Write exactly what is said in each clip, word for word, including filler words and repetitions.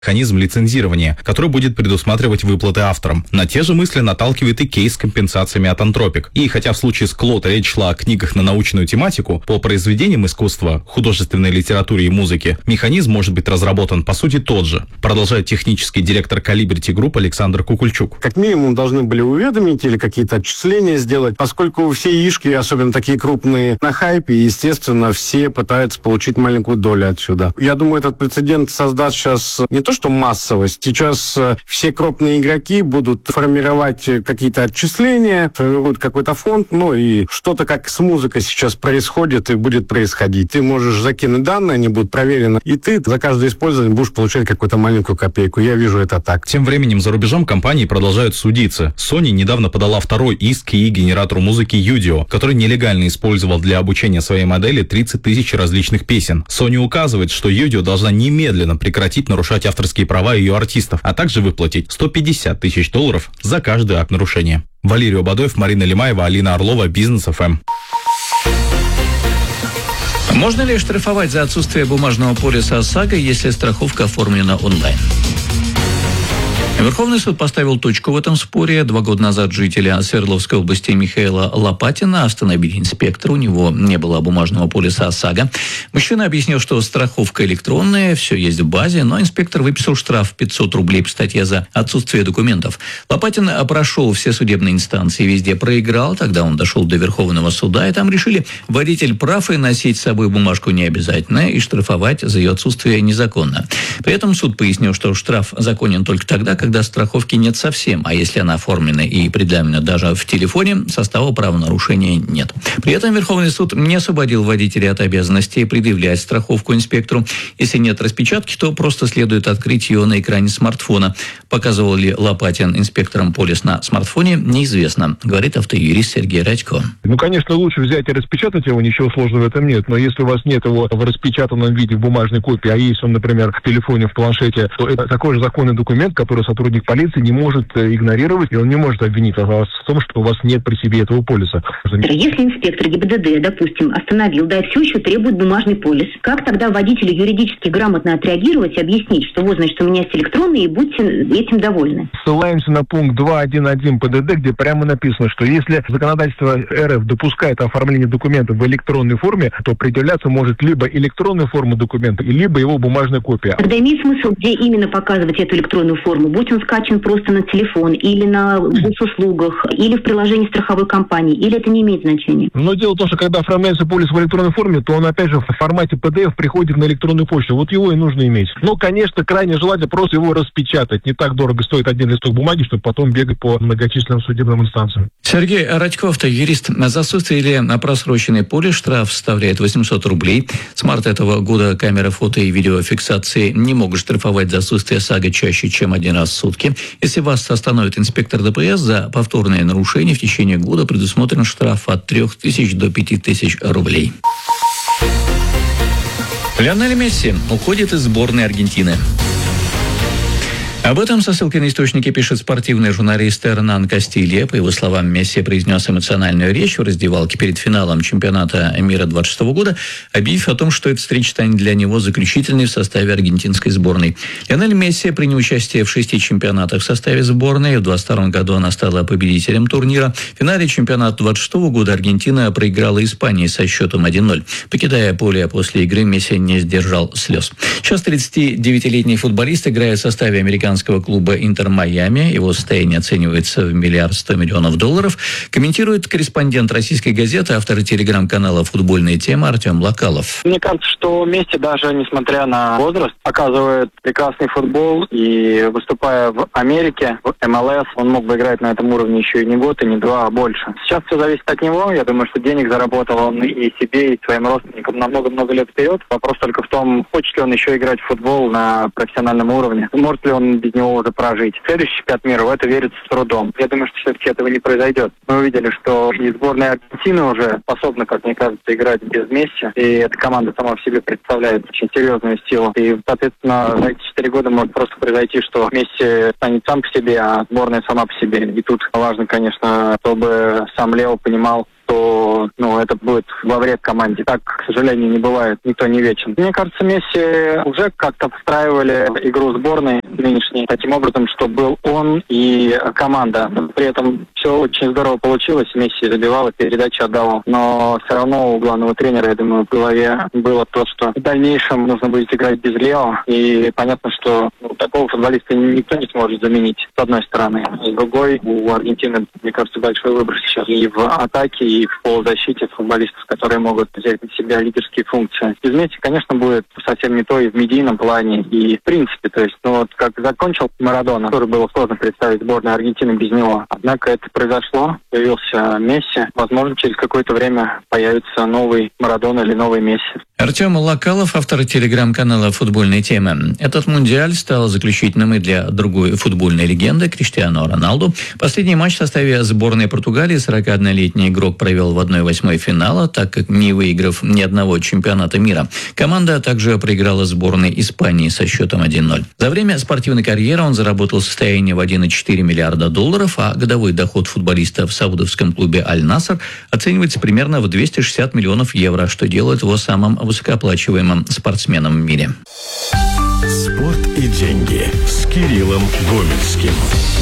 механизм лицензирования, который будет предусматривать выплаты авторам. На те же мысли наталкивает и кейс с компенсациями от Антропик. И хотя в случае с Клод речь шла о книгах на научную тематику, по произведениям искусства, художественной литературе и музыке, механизм может быть разработан по сути тот же, продолжает технический директор Calibrity Group Александр Кукульчук. Как минимум должны были уведомить или какие-то отчисления сделать, поскольку все яишки, особенно такие крупные, на хайпе, и, естественно, все пытаются получить маленькую долю отсюда. Я думаю, этот прецедент создаст сейчас не то что массовость, сейчас все крупные игроки будут формировать какие-то отчисления, формируют какой-то фонд, ну и что-то как с музыкой сейчас происходит и будет происходить. Ты можешь закинуть данные, они будут проверены, и ты за каждое использование будешь получать какую-то маленькую копейку. Я вижу это так. Тем временем за рубежом компании продолжают судиться. Sony недавно подала второй иск и генератору музыки Udio, который нелегально использовал для обучения своей модели тридцать тысяч различных песен. Sony указывает, что Udio должна немедленно прекратить нарушать авторские права ее артистов, а также выплатить сто пятьдесят тысяч долларов за каждый акт нарушения. Валерий Обадоев, Марина Лимаева, Алина Орлова, Бизнес эф эм. Можно ли штрафовать за отсутствие бумажного полиса ОСАГО, если страховка оформлена онлайн? Верховный суд поставил точку в этом споре. Два года назад жителя Свердловской области Михаила Лопатина остановили инспектор. У него не было бумажного полиса ОСАГО. Мужчина объяснил, что страховка электронная, все есть в базе, но инспектор выписал штраф пятьсот рублей по статье за отсутствие документов. Лопатин прошел все судебные инстанции, везде проиграл. Тогда он дошел до Верховного суда, и там решили, водитель прав и носить с собой бумажку не обязательно, и штрафовать за ее отсутствие незаконно. При этом суд пояснил, что штраф законен только тогда, когда когда страховки нет совсем, а если она оформлена и предъявлена даже в телефоне, состава правонарушения нет. При этом Верховный суд не освободил водителя от обязанности предъявлять страховку инспектору. Если нет распечатки, то просто следует открыть ее на экране смартфона. Показывал ли Лопатин инспекторам полис на смартфоне, неизвестно, говорит автоюрист Сергей Радько. Ну, конечно, лучше взять и распечатать его, ничего сложного в этом нет. Но если у вас нет его в распечатанном виде, в бумажной копии, а есть он, например, в телефоне, в планшете, то это такой же законный документ, который сотрудник полиции не может игнорировать, и он не может обвинить вас в том, что у вас нет при себе этого полиса. Если инспектор ГИБДД, допустим, остановил, да, и все еще требует бумажный полис, как тогда водителю юридически грамотно отреагировать и объяснить, что вот, значит, у меня есть электронный, и будьте этим довольны? Ссылаемся на пункт два точка один точка один ПДД, где прямо написано, что если законодательство РФ допускает оформление документов в электронной форме, то определяться может либо электронная форма документа, либо его бумажная копия. Тогда имеет смысл, где именно показывать эту электронную форму? Будь он скачан просто на телефон, или на госуслугах, или в приложении страховой компании, или это не имеет значения? Но дело в том, что когда оформляется полис в электронной форме, то он опять же в формате пи ди эф приходит на электронную почту. Вот его и нужно иметь. Но, конечно, крайне желательно просто его распечатать. Не так дорого стоит один листок бумаги, чтобы потом бегать по многочисленным судебным инстанциям. Сергей Радько, автоюрист. За отсутствие или просроченный полис штраф составляет восемьсот рублей. С марта этого года камеры фото и видеофиксации не могут штрафовать за отсутствие ОСАГО чаще, чем один раз в сутки. Если вас остановит инспектор ДПС за повторное нарушение, в течение года предусмотрен штраф от трех тысяч до пяти тысяч рублей. Лионель Месси уходит из сборной Аргентины. Об этом со ссылкой на источники пишет спортивный журналист Эрнан Кастилья. По его словам, Месси произнес эмоциональную речь в раздевалке перед финалом чемпионата мира двадцать шестого года, объявив о том, что эта встреча станет для него заключительной в составе аргентинской сборной. Лионель Месси принял участие в шести чемпионатах в составе сборной. В двадцать втором году она стала победителем турнира. В финале чемпионата двадцать шестого года Аргентина проиграла Испании со счетом один ноль. Покидая поле после игры, Месси не сдержал слез. Сейчас тридцатидевятилетний футболист играет в составе американского клуба «Интер Майами». Его состояние оценивается в миллиард сто миллионов долларов. Комментирует корреспондент российской газеты, автор телеграм-канала «Футбольная тема» Артем Локалов. Мне кажется, что Месси, даже несмотря на возраст, показывает прекрасный футбол. И выступая в Америке, в эм эл эс, он мог бы играть на этом уровне еще и не год, и не два, а больше. Сейчас все зависит от него. Я думаю, что денег заработал он и себе, и своим родственникам на много-много лет вперед. Вопрос только в том, хочет ли он еще играть в футбол на профессиональном уровне. Может ли он без него уже прожить. Следующий чемпионат мира, в это верится с трудом. Я думаю, что все-таки этого не произойдет. Мы увидели, что и сборная Аргентины уже способна, как мне кажется, играть без Месси. И эта команда сама в себе представляет очень серьезную силу. И, соответственно, за эти четыре года может просто произойти, что Месси станет сам по себе, а сборная сама по себе. И тут важно, конечно, чтобы сам Лео понимал, что ну, это будет во вред команде. Так, к сожалению, не бывает. Никто не вечен. Мне кажется, Месси уже как-то встраивали игру сборной нынешней таким образом, что был он и команда. При этом все очень здорово получилось. Месси забивал и передачу отдавал. Но все равно у главного тренера, я думаю, в голове было то, что в дальнейшем нужно будет играть без Лео. И понятно, что ну, такого футболиста никто не сможет заменить, с одной стороны. С другой, у Аргентины, мне кажется, большой выбор сейчас и в атаке, и в полузащите футболистов, которые могут взять на себя лидерские функции. Без Месси, конечно, будет совсем не то и в медийном плане, и в принципе. То есть, ну вот как закончил Марадона, тоже было сложно представить сборную Аргентины без него. Однако это произошло, появился Месси. Возможно, через какое-то время появится новый Марадона или новый Месси. Артем Локалов, автор телеграм-канала «Футбольные темы». Этот мундиаль стал заключительным и для другой футбольной легенды Криштиану Роналду. Последний матч в составе сборной Португалии сорокаоднолетний игрок провел в одной восьмой финала, так как не выиграв ни одного чемпионата мира. Команда также проиграла сборной Испании со счетом один ноль. За время спортивной карьеры он заработал состояние в один целых четыре миллиарда долларов, а годовой доход футболиста в саудовском клубе «Аль-Наср» оценивается примерно в двести шестьдесят миллионов евро, что делает его самым высокооплачиваемым спортсменом в мире. Спорт и деньги с Кириллом Гомельским.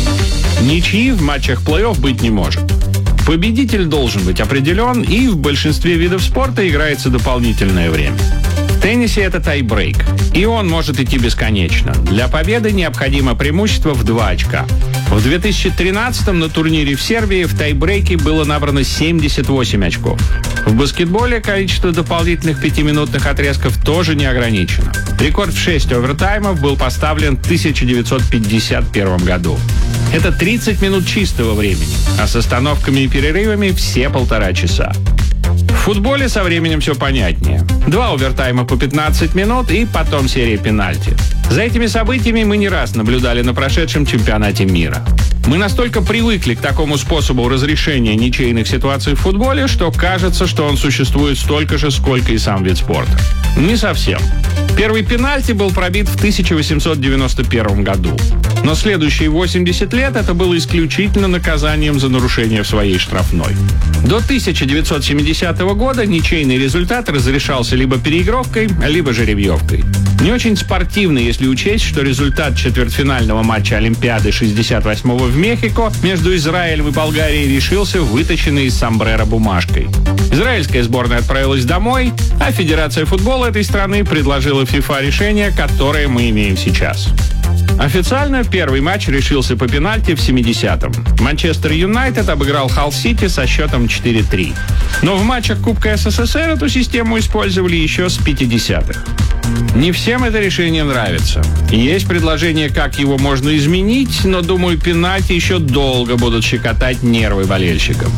Ничьи в матчах плей-офф быть не может. Победитель должен быть определен, и в большинстве видов спорта играется дополнительное время. В теннисе это тайбрейк, и он может идти бесконечно. Для победы необходимо преимущество в два очка. В две тысячи тринадцатом на турнире в Сербии в тайбрейке было набрано семьдесят восемь очков. В баскетболе количество дополнительных пятиминутных отрезков тоже не ограничено. Рекорд в шесть овертаймов был поставлен в тысяча девятьсот пятьдесят первом году. Это тридцать минут чистого времени, а с остановками и перерывами все полтора часа. В футболе со временем все понятнее. Два овертайма по пятнадцать минут и потом серия пенальти. За этими событиями мы не раз наблюдали на прошедшем чемпионате мира. Мы настолько привыкли к такому способу разрешения ничейных ситуаций в футболе, что кажется, что он существует столько же, сколько и сам вид спорта. Не совсем. Первый пенальти был пробит в тысяча восемьсот девяносто первом году. Но следующие восемьдесят лет это было исключительно наказанием за нарушение в своей штрафной. До тысяча девятьсот семидесятого года ничейный результат разрешался либо переигровкой, либо жеребьевкой. Не очень спортивно, если учесть, что результат четвертьфинального матча Олимпиады шестьдесят восьмого в Мехико между Израилем и Болгарией решился вытащенный из сомбреро бумажкой. Израильская сборная отправилась домой, а Федерация футбола этой страны предложила ФИФА решение, которое мы имеем сейчас. Официально первый матч решился по пенальти в семидесятом. Манчестер Юнайтед обыграл Халл-Сити со счетом четыре три. Но в матчах Кубка СССР эту систему использовали еще с пятидесятых. Не всем это решение нравится. Есть предложение, как его можно изменить, но, думаю, пенальти еще долго будут щекотать нервы болельщикам.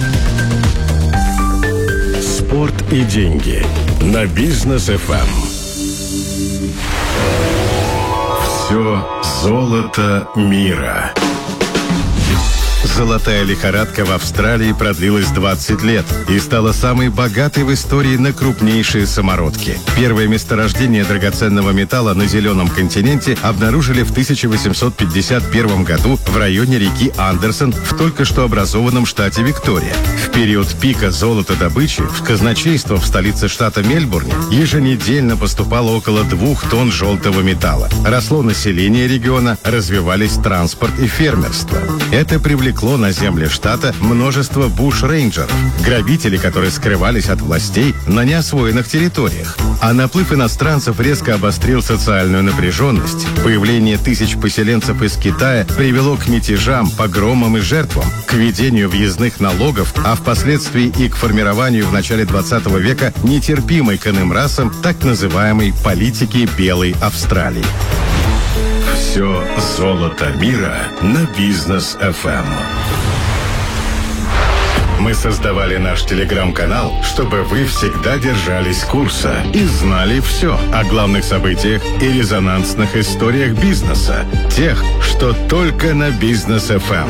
Спорт и деньги на Бизнес эф эм. Все золото мира. Золотая лихорадка в Австралии продлилась двадцать лет и стала самой богатой в истории на крупнейшие самородки. Первое месторождение драгоценного металла на зеленом континенте обнаружили в тысяча восемьсот пятьдесят первом году в районе реки Андерсон в только что образованном штате Виктория. В период пика золотодобычи в казначейство в столице штата Мельбурне еженедельно поступало около двух тонн желтого металла. Росло население региона, развивались транспорт и фермерство. Это привлекло на земле штата множество буш-рейнджеров, грабителей, которые скрывались от властей на неосвоенных территориях. А наплыв иностранцев резко обострил социальную напряженность. Появление тысяч поселенцев из Китая привело к мятежам, погромам и жертвам, к введению въездных налогов, а впоследствии и к формированию в начале двадцатого века нетерпимой к иным расам так называемой политики Белой Австралии. Все золото мира на Бизнес эф эм. Мы создавали наш телеграм-канал, чтобы вы всегда держались курса и знали все о главных событиях и резонансных историях бизнеса, тех, что только на Бизнес эф эм.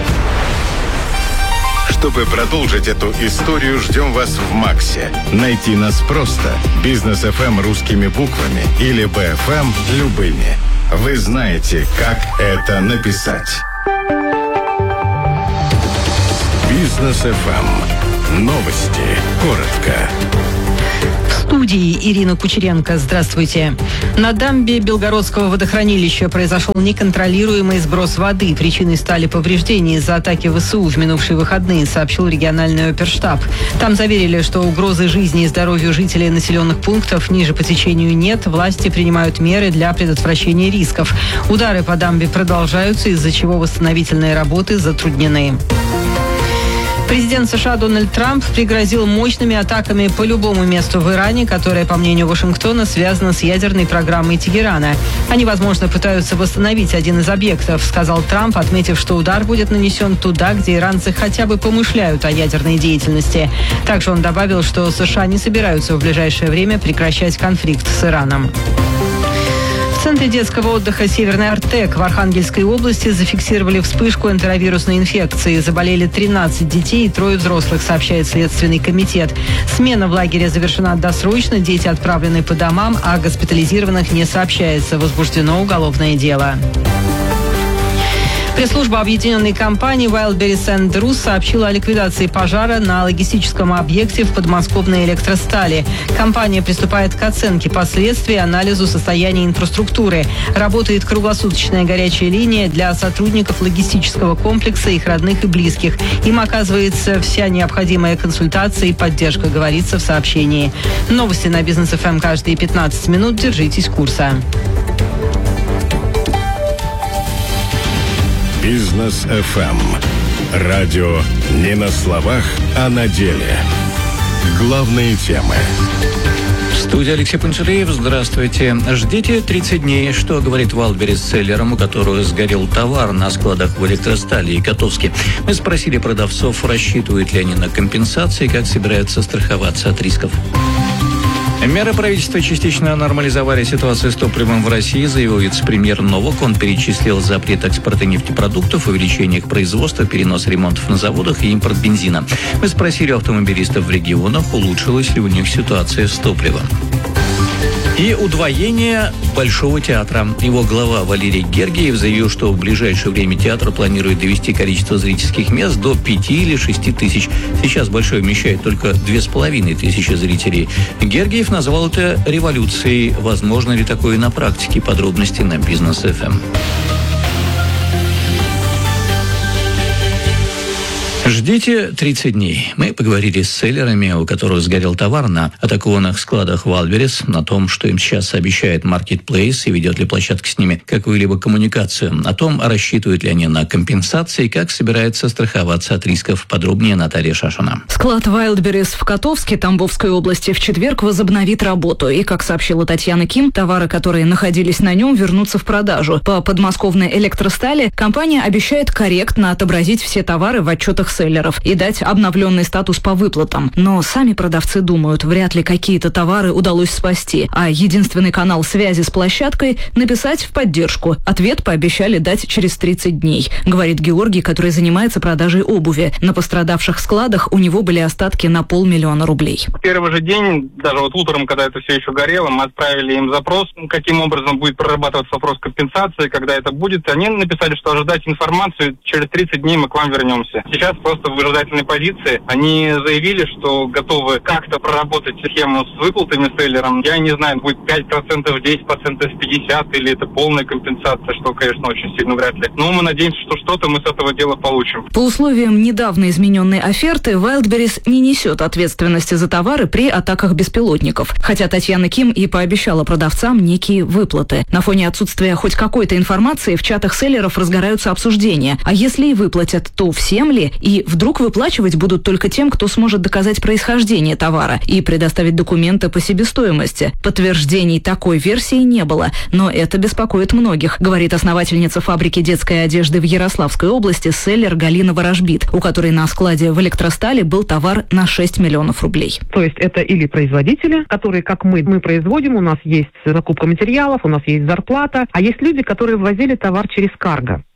Чтобы продолжить эту историю, ждем вас в Максе. Найти нас просто. Бизнес эф эм русскими буквами или би эф эм любыми. Вы знаете, как это написать. Бизнес эф эм Новости. Коротко. В студии Ирина Кучеренко. Здравствуйте. На дамбе Белгородского водохранилища произошел неконтролируемый сброс воды. Причиной стали повреждения из-за атаки ВСУ в минувшие выходные, сообщил региональный оперштаб. Там заверили, что угрозы жизни и здоровью жителей населенных пунктов ниже по течению нет. Власти принимают меры для предотвращения рисков. Удары по дамбе продолжаются, из-за чего восстановительные работы затруднены. Президент США Дональд Трамп пригрозил мощными атаками по любому месту в Иране, которое, по мнению Вашингтона, связано с ядерной программой Тегерана. Они, возможно, пытаются восстановить один из объектов, сказал Трамп, отметив, что удар будет нанесен туда, где иранцы хотя бы помышляют о ядерной деятельности. Также он добавил, что США не собираются в ближайшее время прекращать конфликт с Ираном. В Центре детского отдыха «Северный Артек» в Архангельской области зафиксировали вспышку энтеровирусной инфекции. Заболели тринадцать детей и трое взрослых, сообщает Следственный комитет. Смена в лагере завершена досрочно, дети отправлены по домам, а госпитализированных не сообщается. Возбуждено уголовное дело. Пресс-служба объединенной компании Wildberries энд Rus сообщила о ликвидации пожара на логистическом объекте в подмосковной электростали. Компания приступает к оценке последствий и анализу состояния инфраструктуры. Работает круглосуточная горячая линия для сотрудников логистического комплекса, их родных и близких. Им оказывается вся необходимая консультация и поддержка, говорится в сообщении. Новости на Бизнес эф эм каждые пятнадцать минут. Держитесь курса. Бизнес эф эм. Радио не на словах, а на деле. Главные темы. В студии Алексей Панчуреев. Здравствуйте. Ждите тридцать дней. Что говорит Wildberries селлерам, у которых сгорел товар на складах в Электростали и Котовске? Мы спросили продавцов, рассчитывают ли они на компенсации, как собираются страховаться от рисков. Меры правительства частично нормализовали ситуацию с топливом в России, заявил вице-премьер Новак. Он перечислил запрет экспорта нефтепродуктов, увеличение их производства, перенос ремонтов на заводах и импорт бензина. Мы спросили автомобилистов в регионах, улучшилась ли у них ситуация с топливом. И удвоение Большого театра. Его глава Валерий Гергиев заявил, что в ближайшее время театр планирует довести количество зрительских мест до пяти или шести тысяч. Сейчас Большой вмещает только две с половиной тысячи зрителей. Гергиев назвал это революцией. Возможно ли такое на практике? Подробности на Бизнес эф эм. Ждите тридцать дней. Мы поговорили с селлерами, у которых сгорел товар на атакованных складах Wildberries, на том, что им сейчас обещает Marketplace и ведет ли площадка с ними какую-либо коммуникацию, о том, рассчитывают ли они на компенсации, как собираются страховаться от рисков. Подробнее Наталья Шашина. Склад Wildberries в Котовске Тамбовской области в четверг возобновит работу. И, как сообщила Татьяна Ким, товары, которые находились на нем, вернутся в продажу. По подмосковной электростали компания обещает корректно отобразить все товары в отчетах селлеров и дать обновленный статус по выплатам. Но сами продавцы думают, вряд ли какие-то товары удалось спасти, а единственный канал связи с площадкой – написать в поддержку. Ответ пообещали дать через тридцать дней, говорит Георгий, который занимается продажей обуви. На пострадавших складах у него были остатки на полмиллиона рублей. В первый же день, даже вот утром, когда это все еще горело, мы отправили им запрос, каким образом будет прорабатываться вопрос компенсации, когда это будет. Они написали, что ожидать информацию, через тридцать дней мы к вам вернемся. Сейчас просто в выжидательной позиции. Они заявили, что готовы как-то проработать схему с выплатами селлерам. Я не знаю, будет пять процентов, десять процентов, пятьдесят процентов, или это полная компенсация, что, конечно, очень сильно вряд ли. Но мы надеемся, что что-то мы с этого дела получим. По условиям недавно измененной оферты, Wildberries не несет ответственности за товары при атаках беспилотников. Хотя Татьяна Ким и пообещала продавцам некие выплаты. На фоне отсутствия хоть какой-то информации в чатах селлеров разгораются обсуждения. А если и выплатят, то всем ли? И вдруг выплачивать будут только тем, кто сможет доказать происхождение товара и предоставить документы по себестоимости. Подтверждений такой версии не было, но это беспокоит многих, говорит основательница фабрики детской одежды в Ярославской области селлер Галина Ворожбит, у которой на складе в Электростале был товар на шесть миллионов рублей. То есть это или производители, которые, как мы, мы производим, у нас есть закупка материалов, у нас есть зарплата, а есть люди, которые ввозили товар через карго.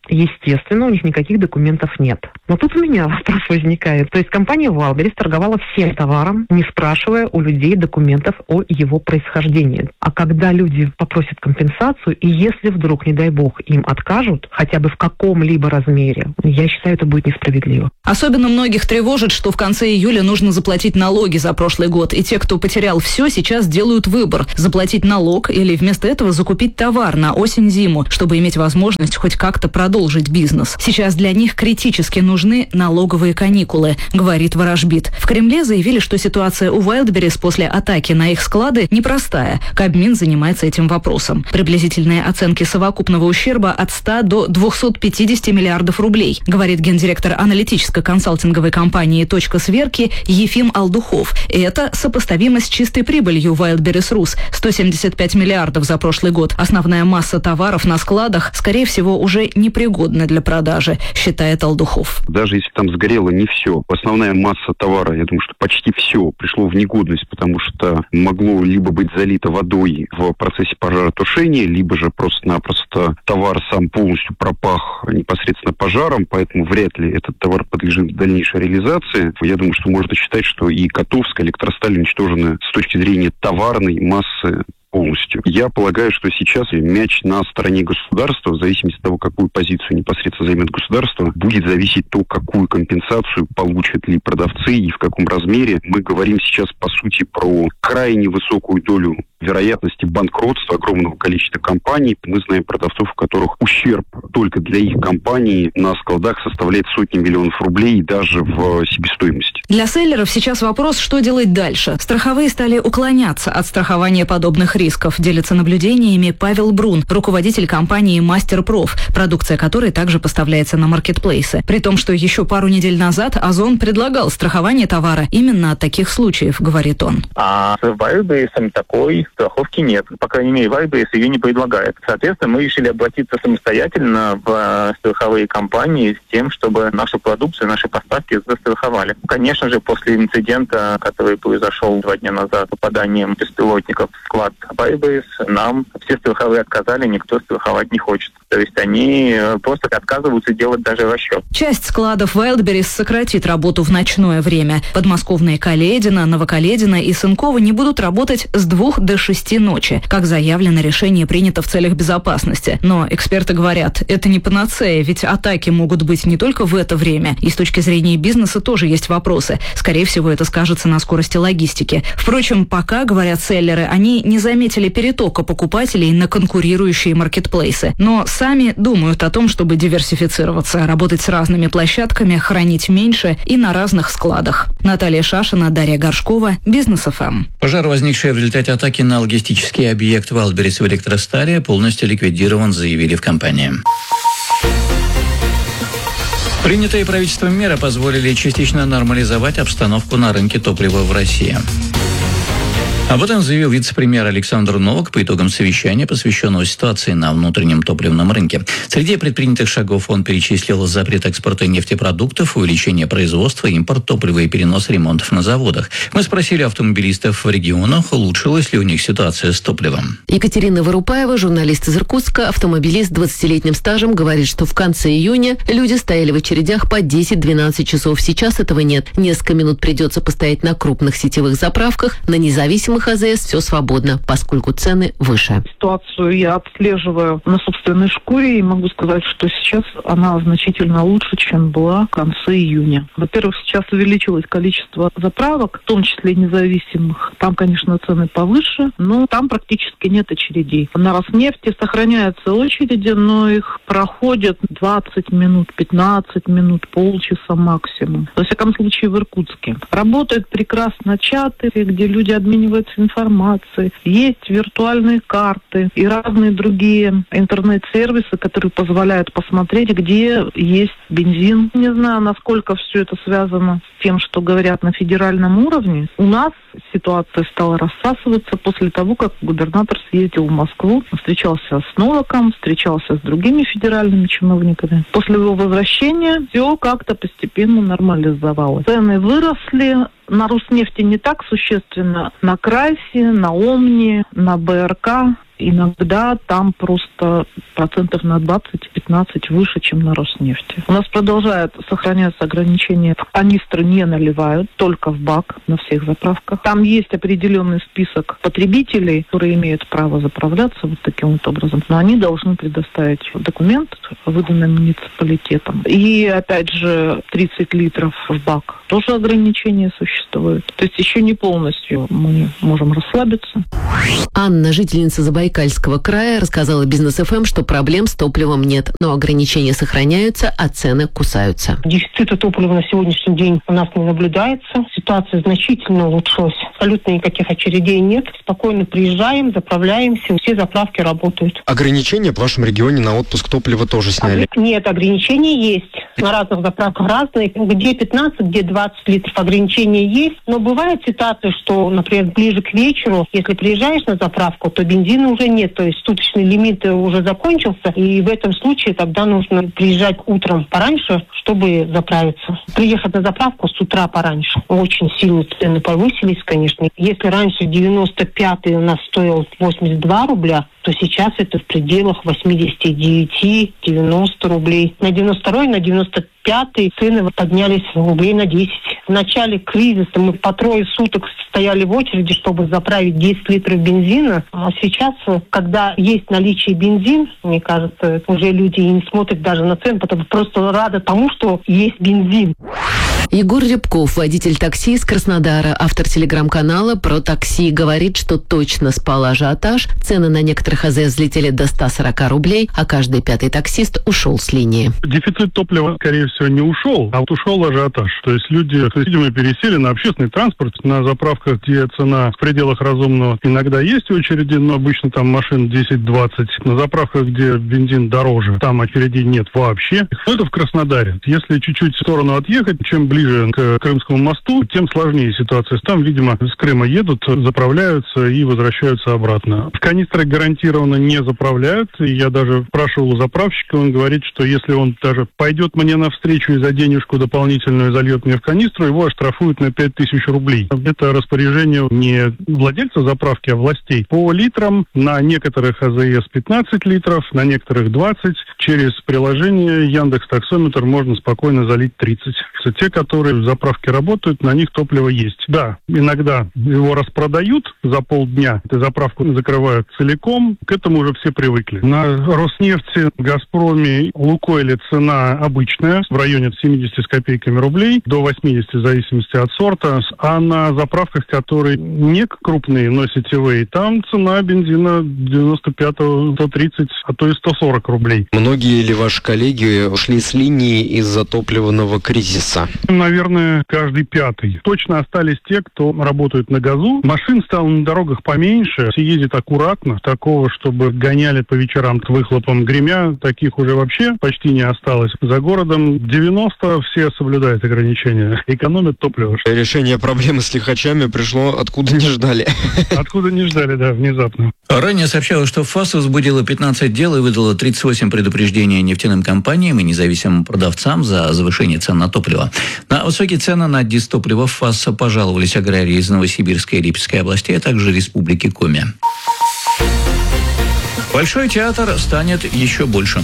естественно, у них никаких документов нет. Но тут у меня вопрос возникает. То есть компания Wildberries торговала всем товаром, не спрашивая у людей документов о его происхождении. А когда люди попросят компенсацию, и если вдруг, не дай бог, им откажут, хотя бы в каком-либо размере, я считаю, это будет несправедливо. Особенно многих тревожит, что в конце июля нужно заплатить налоги за прошлый год. И те, кто потерял все, сейчас делают выбор – заплатить налог или вместо этого закупить товар на осень-зиму, чтобы иметь возможность хоть как-то продолжить бизнес. Сейчас для них критически нужны налоговые каникулы, говорит Ворожбит. В Кремле заявили, что ситуация у Wildberries после атаки на их склады непростая. Кабмин занимается этим вопросом. Приблизительные оценки совокупного ущерба от ста до двухсот пятидесяти миллиардов рублей, говорит гендиректор аналитическо-консалтинговой компании «Точка сверки» Ефим Алдухов. И это сопоставимо с чистой прибылью Wildberries Rus – сто семьдесят пять миллиардов за прошлый год. Основная масса товаров на складах, скорее всего, уже непригодна для продажи, считает Алдухов. Даже если там сгорело не все, основная масса товара, я думаю, что почти все пришло в негодность, потому что могло либо быть залито водой в процессе пожаротушения, либо же просто-напросто товар сам полностью пропах непосредственно пожаром, поэтому вряд ли этот товар подлежит дальнейшей реализации. Я думаю, что можно считать, что и Котовская, Электросталь уничтожены с точки зрения товарной массы полностью. Я полагаю, что сейчас мяч на стороне государства, в зависимости от того, какую позицию непосредственно займет государство, будет зависеть то, какую компенсацию получат ли продавцы и в каком размере. Мы говорим сейчас, по сути, про крайне высокую долю вероятности банкротства огромного количества компаний. Мы знаем продавцов, у которых ущерб только для их компании на складах составляет сотни миллионов рублей даже в себестоимости. Для селлеров сейчас вопрос, что делать дальше. Страховые стали уклоняться от страхования подобных рисков, делится наблюдениями Павел Брун, руководитель компании «Мастерпроф», продукция которой также поставляется на маркетплейсы. При том, что еще пару недель назад Озон предлагал страхование товара именно от таких случаев, говорит он. А с Wildberries такой страховки нет. По крайней мере, Wildberries ее не предлагает. Соответственно, мы решили обратиться самостоятельно в страховые компании с тем, чтобы нашу продукцию, наши поставки застраховали. Конечно же, после инцидента, который произошел два дня назад, попаданием беспилотников в склад Wildberries, нам все страховые отказали, никто страховать не хочет. То есть они просто отказываются делать даже расчет. Часть складов Wildberries сократит работу в ночное время. Подмосковные Каледино, Новокаледино и Сынково не будут работать с двух до шести ночи. Как заявлено, решение принято в целях безопасности. Но эксперты говорят, это не панацея, ведь атаки могут быть не только в это время. И с точки зрения бизнеса тоже есть вопросы. Скорее всего, это скажется на скорости логистики. Впрочем, пока, говорят селлеры, они не заметили перетока покупателей на конкурирующие маркетплейсы. Но сами думают о том, чтобы диверсифицироваться, работать с разными площадками, хранить меньше и на разных складах. Наталья Шашина, Дарья Горшкова, Бизнес эф эм. Пожар, возникший в результате атаки на логистический объект Wildberries в Электростале, полностью ликвидирован, заявили в компании. Принятые правительством меры позволили частично нормализовать обстановку на рынке топлива в России. Об этом заявил вице-премьер Александр Новак по итогам совещания, посвященного ситуации на внутреннем топливном рынке. Среди предпринятых шагов он перечислил запрет экспорта нефтепродуктов, увеличение производства, импорт топлива и перенос ремонтов на заводах. Мы спросили автомобилистов в регионах, улучшилась ли у них ситуация с топливом. Екатерина Вырупаева, журналист из Иркутска, автомобилист с двадцатилетним стажем, говорит, что в конце июня люди стояли в очередях по десять-двенадцать часов. Сейчас этого нет. Несколько минут придется постоять на крупных сетевых заправках, на независимых А Зэ Эс все свободно, поскольку цены выше. Ситуацию я отслеживаю на собственной шкуре и могу сказать, что сейчас она значительно лучше, чем была в конце июня. Во-первых, сейчас увеличилось количество заправок, в том числе независимых. Там, конечно, цены повыше, но там практически нет очередей. На Роснефти сохраняются очереди, но их проходят двадцать минут, пятнадцать минут, полчаса максимум. Во всяком случае, в Иркутске. Работают прекрасно чаты, где люди обмениваются информацией. Есть виртуальные карты и разные другие интернет-сервисы, которые позволяют посмотреть, где есть бензин. Не знаю, насколько все это связано с тем, что говорят на федеральном уровне. У нас ситуация стала рассасываться после того, как губернатор съездил в Москву, встречался с Новаком, встречался с другими федеральными чиновниками. После его возвращения все как-то постепенно нормализовалось. Цены выросли. На Роснефти не так существенно. На Крайсе, на Омни, на Бэ Эр Ка Иногда там просто процентов на двадцать-пятнадцать выше, чем на Роснефти. У нас продолжает сохраняться ограничение. Канистры не наливают, только в бак на всех заправках. Там есть определенный список потребителей, которые имеют право заправляться вот таким вот образом. Но они должны предоставить документ, выданный муниципалитетом. И, опять же, тридцать литров в бак. Тоже ограничения существуют. То есть еще не полностью мы можем расслабиться. Анна, жительница Забайкальского края, рассказала Бизнес эф эм, что проблем с топливом нет, но ограничения сохраняются, а цены кусаются. Дефицита топлива на сегодняшний день у нас не наблюдается. Ситуация значительно улучшилась. Абсолютно никаких очередей нет. Спокойно приезжаем, заправляемся, все заправки работают. Ограничения в вашем регионе на отпуск топлива тоже сняли? Нет, ограничения есть. На разных заправках разные. Где пятнадцать, где двадцать литров ограничения есть. Но бывает ситуация, что, например, ближе к вечеру, если приезжаешь на заправку, то бензина уже нет. То есть суточный лимит уже закончился. И в этом случае тогда нужно приезжать утром пораньше, чтобы заправиться. Приехать на заправку с утра пораньше. Очень сильно цены повысились, конечно. Если раньше девяносто пятый у нас стоил восемьдесят два рубля, то сейчас это в пределах восемьдесят девять - девяносто рублей. На девяносто второй, на девяносто пятый цены поднялись рублей на десять. В начале кризиса мы по трое суток стояли в очереди, чтобы заправить десять литров бензина. А сейчас, когда есть наличие бензин, мне кажется, уже люди не смотрят даже на цены, потому что просто рады тому, что есть бензин. Егор Рябков, водитель такси из Краснодара, автор телеграм-канала про такси, говорит, что точно спал ажиотаж. Цены на некоторых АЗ взлетели до ста сорока рублей, а каждый пятый таксист ушел с линии. Дефицит топлива, скорее всего, не ушел, а вот ушел ажиотаж. То есть люди, видимо, пересели на общественный транспорт, на заправках, где цена в пределах разумного. Иногда есть очереди, но обычно там машин десять-двадцать. На заправках, где бензин дороже, там очередей нет вообще. Это в Краснодаре. Если чуть-чуть в сторону отъехать, чем ближе к Крымскому мосту, тем сложнее ситуация. Там, видимо, с Крыма едут, заправляются и возвращаются обратно. В канистры гарантированно не заправляют. И я даже спрашивал у заправщика, он говорит, что если он даже пойдет мне навстречу и за денежку дополнительную зальет мне в канистру, его оштрафуют на пять тысяч рублей. Это распоряжение не владельца заправки, а властей. По литрам на некоторых АЗС пятнадцать литров, на некоторых двадцать. Через приложение Яндекс.Таксометр можно спокойно залить тридцать. Те, которые в заправке работают, на них топливо есть. Да, иногда его распродают за полдня, эту заправку закрывают целиком, к этому уже все привыкли. На Роснефти, Газпроме, Лукойле цена обычная, в районе семьдесят с копейками рублей, до восемьдесят в зависимости от сорта. А на заправках, которые не крупные, но сетевые, там цена бензина девяносто пятого сто тридцать, а то и сто сорок рублей. Многие ли ваши коллеги ушли с линии из-за топливного кризиса? Наверное, каждый пятый. Точно остались те, кто работает на газу. Машин стало на дорогах поменьше. Все ездят аккуратно. Такого, чтобы гоняли по вечерам с выхлопом гремя, таких уже вообще почти не осталось. За городом девяносто все соблюдают ограничения. Экономят топливо. Решение проблемы с лихачами пришло откуда не ждали. Откуда не ждали, да, внезапно. Ранее сообщалось, что ФАС возбудила пятнадцать дел и выдала тридцать восемь предупреждений нефтяным компаниям и независимым продавцам за завышение цен на топливо. На высокие цены на дистопливо в ФАС пожаловались аграрии из Новосибирской и Липецкой областей, а также Республики Коми. Большой театр станет еще больше.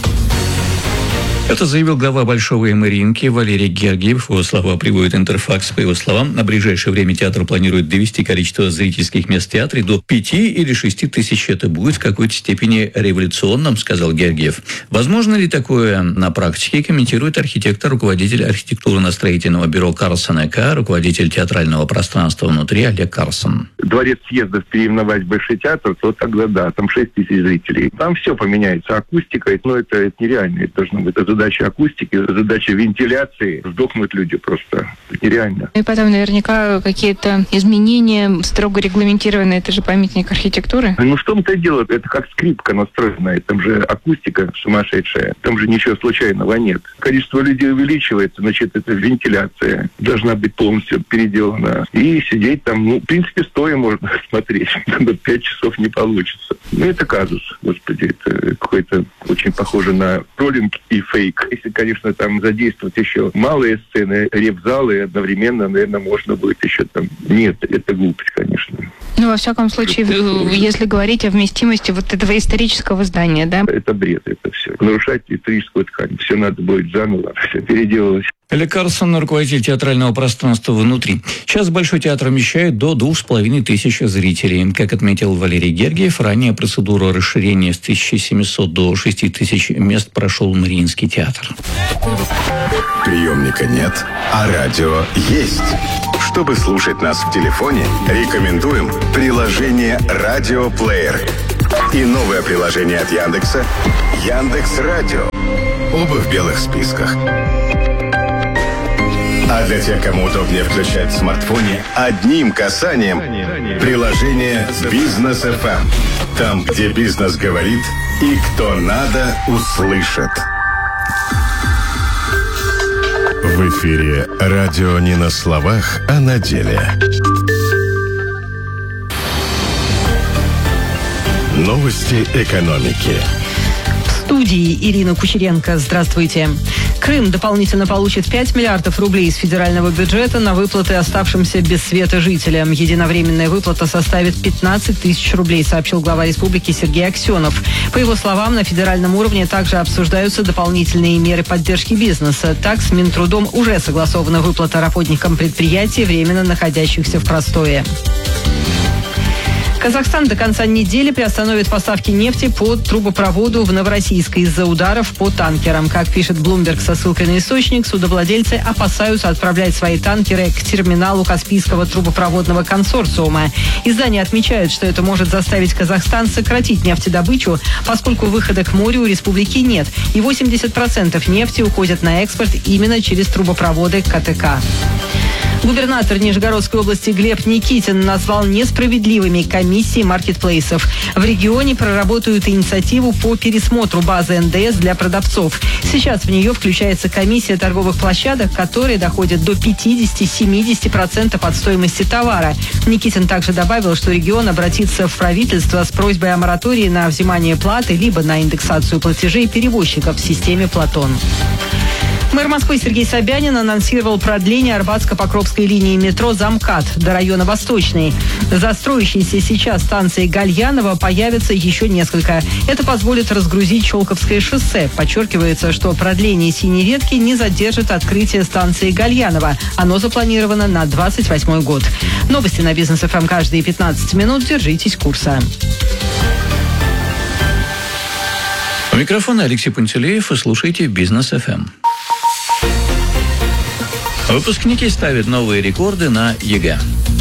Это заявил глава Большого МРИНКи Валерий Гергиев. Его слова приводит Интерфакс. По его словам, на ближайшее время театр планирует довести количество зрительских мест в театре до пяти или шести тысяч. Это будет в какой-то степени революционным, сказал Гергиев. Возможно ли такое на практике, комментирует архитектор, руководитель архитектурно-строительного бюро Карлсон и Ко, руководитель театрального пространства внутри Олег Карлсон. Дворец съездов переименовать в Большой театр, то тогда да, там шесть тысяч зрителей. Там все поменяется, акустика, но это, это нереально, это должно быть. Это задача акустики, задача вентиляции. Сдохнут люди просто. Это нереально. И потом наверняка какие-то изменения строго регламентированы. Это же памятник архитектуры. Ну, в том-то и дело. Это как скрипка настроенная. Там же акустика сумасшедшая. Там же ничего случайного нет. Количество людей увеличивается, значит, это вентиляция должна быть полностью переделана. И сидеть там, ну, в принципе, стоя можно смотреть. Пять часов не получится. Ну, это казус. Господи, это какой-то очень похоже на троллинг и фейк. Если, конечно, там задействовать еще малые сцены, реп-залы, одновременно, наверное, можно будет еще там... Нет, это глупость, конечно. Ну, во всяком случае, если говорить о вместимости вот этого исторического здания, да? Это бред, это все. Нарушать историческую ткань. Все надо будет заново, все переделывать. Олег Карлсон, руководитель театрального пространства «Внутри». Сейчас Большой театр вмещает до двух с половиной тысяч зрителей. Как отметил Валерий Гергиев, ранее процедуру расширения с тысячи семисот до шести тысяч мест прошел Мариинский театр. Приемника нет, а радио есть. Чтобы слушать нас в телефоне, рекомендуем приложение «Радиоплеер» и новое приложение от Яндекса «Яндекс.Радио». Оба в белых списках. А для тех, кому удобнее включать в смартфоне, одним касанием приложение «Бизнес эф эм». Там, где бизнес говорит и кто надо, услышит. В эфире радио не на словах, а на деле. Новости экономики. В студии Ирина Кучеренко. Здравствуйте. Крым дополнительно получит пять миллиардов рублей из федерального бюджета на выплаты оставшимся без света жителям. Единовременная выплата составит пятнадцать тысяч рублей, сообщил глава республики Сергей Аксенов. По его словам, на федеральном уровне также обсуждаются дополнительные меры поддержки бизнеса. Так, с Минтрудом уже согласована выплата работникам предприятий, временно находящихся в простое. Казахстан до конца недели приостановит поставки нефти по трубопроводу в Новороссийск из-за ударов по танкерам. Как пишет Bloomberg со ссылкой на источник, судовладельцы опасаются отправлять свои танкеры к терминалу Каспийского трубопроводного консорциума. Издание отмечает, что это может заставить Казахстан сократить нефтедобычу, поскольку выхода к морю у республики нет, и восемьдесят процентов нефти уходят на экспорт именно через трубопроводы ка тэ ка. Губернатор Нижегородской области Глеб Никитин назвал несправедливыми комиссии маркетплейсов. В регионе проработают инициативу по пересмотру базы эн дэ эс для продавцов. Сейчас в нее включается комиссия торговых площадок, которые доходят до пятьдесят-семьдесят процентов от стоимости товара. Никитин также добавил, что регион обратится в правительство с просьбой о моратории на взимание платы либо на индексацию платежей перевозчиков в системе «Платон». Мэр Москвы Сергей Собянин анонсировал продление Арбатско-Покровской линии метро «Замкат» до района Восточный. За строящейся сейчас станцией Гальянова появится еще несколько. Это позволит разгрузить Щелковское шоссе. Подчеркивается, что продление синей ветки не задержит открытие станции Гальянова. Оно запланировано на двадцать восьмой год. Новости на Бизнес эф эм каждые пятнадцать минут. Держитесь курса. У микрофона Алексей Пантелеев, и слушайте Бизнес эф эм. Выпускники ставят новые рекорды на ЕГЭ.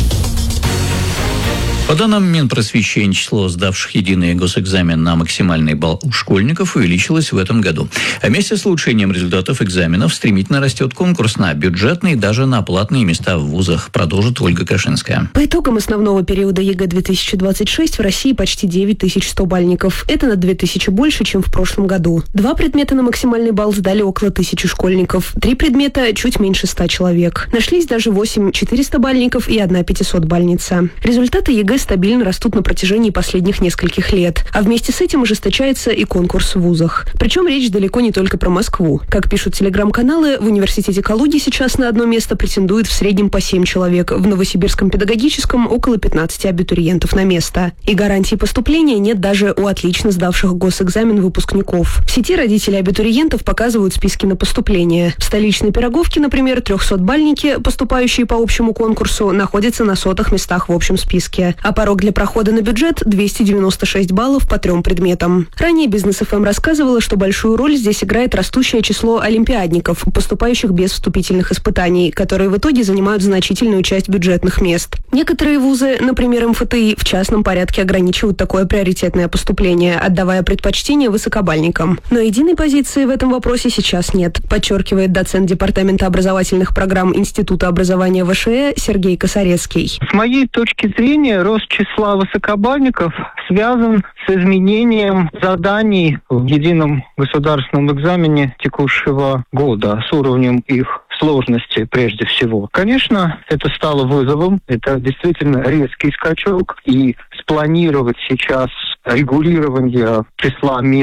По данным Минпросвещения, число сдавших единый госэкзамен на максимальный балл у школьников увеличилось в этом году. А вместе с улучшением результатов экзаменов стремительно растет конкурс на бюджетные и даже на платные места в вузах, продолжит Ольга Кашинская. По итогам основного периода ЕГЭ две тысячи двадцать шесть в России почти девять тысяч сто бальников. Это на две тысячи больше, чем в прошлом году. Два предмета на максимальный балл сдали около тысячи школьников. Три предмета чуть меньше ста человек. Нашлись даже восемь четыреста бальников и одна пятисот бальница. Результаты ЕГЭ стабильно растут на протяжении последних нескольких лет. А вместе с этим ожесточается и конкурс в вузах. Причем речь далеко не только про Москву. Как пишут телеграм-каналы, в университете Калуги сейчас на одно место претендует в среднем по семь человек. В Новосибирском педагогическом около пятнадцати абитуриентов на место. И гарантии поступления нет даже у отлично сдавших госэкзамен выпускников. В сети родители абитуриентов показывают списки на поступление. В столичной Пироговке, например, трехсотбальники, поступающие по общему конкурсу, находятся на сотых местах в общем списке. А порог для прохода на бюджет – двести девяносто шесть баллов по трем предметам. Ранее Бизнес эф эм рассказывала, что большую роль здесь играет растущее число олимпиадников, поступающих без вступительных испытаний, которые в итоге занимают значительную часть бюджетных мест. Некоторые вузы, например, эм эф тэ и, в частном порядке ограничивают такое приоритетное поступление, отдавая предпочтение высокобальникам. Но единой позиции в этом вопросе сейчас нет, подчеркивает доцент Департамента образовательных программ Института образования вэ ша э Сергей Косарецкий. С моей точки зрения, рост числа высокобальников связан с изменением заданий в едином государственном экзамене текущего года, с уровнем их сложности прежде всего. Конечно, это стало вызовом, это действительно резкий скачок, и спланировать сейчас регулирование числа мест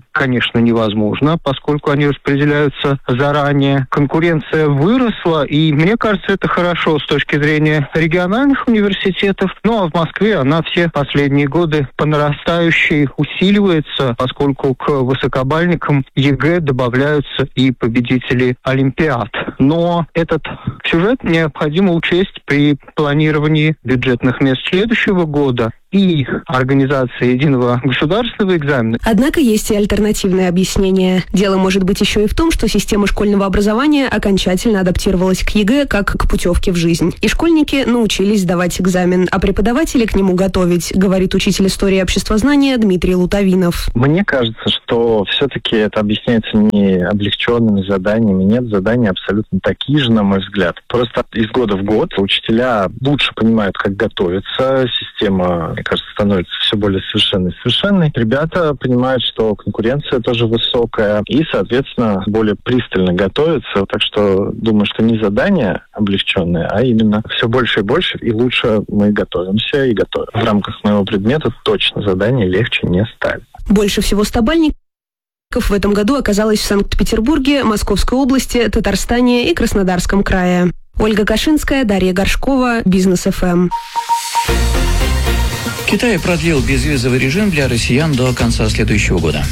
конечно, невозможно, поскольку они распределяются заранее. Конкуренция выросла, и мне кажется, это хорошо с точки зрения региональных университетов. Ну, а в Москве она все последние годы по нарастающей усиливается, поскольку к высокобальникам ЕГЭ добавляются и победители Олимпиад. Но этот сюжет необходимо учесть при планировании бюджетных мест следующего года и организации единого государственного экзамена. Однако есть и альтернативное объяснение. Дело может быть еще и в том, что система школьного образования окончательно адаптировалась к ЕГЭ как к путевке в жизнь. И школьники научились сдавать экзамен, а преподаватели к нему готовить, говорит учитель истории обществознания Дмитрий Лутовинов. Мне кажется, что все-таки это объясняется не облегченными заданиями. Нет, задания абсолютно такие же, на мой взгляд. Просто из года в год учителя лучше понимают, как готовиться. Система, мне кажется, становится все более совершенной и совершенной. Ребята понимают, что конкуренция тоже высокая и, соответственно, более пристально готовятся. Так что думаю, что не задания облегченные, а именно все больше и больше и лучше мы готовимся и готовим. В рамках моего предмета точно задания легче не ставят. Больше всего стабальников в этом году оказалось в Санкт-Петербурге, Московской области, Татарстане и Краснодарском крае. Ольга Кашинская, Дарья Горшкова, Бизнес эф эм. Китай продлил безвизовый режим для россиян до конца следующего года.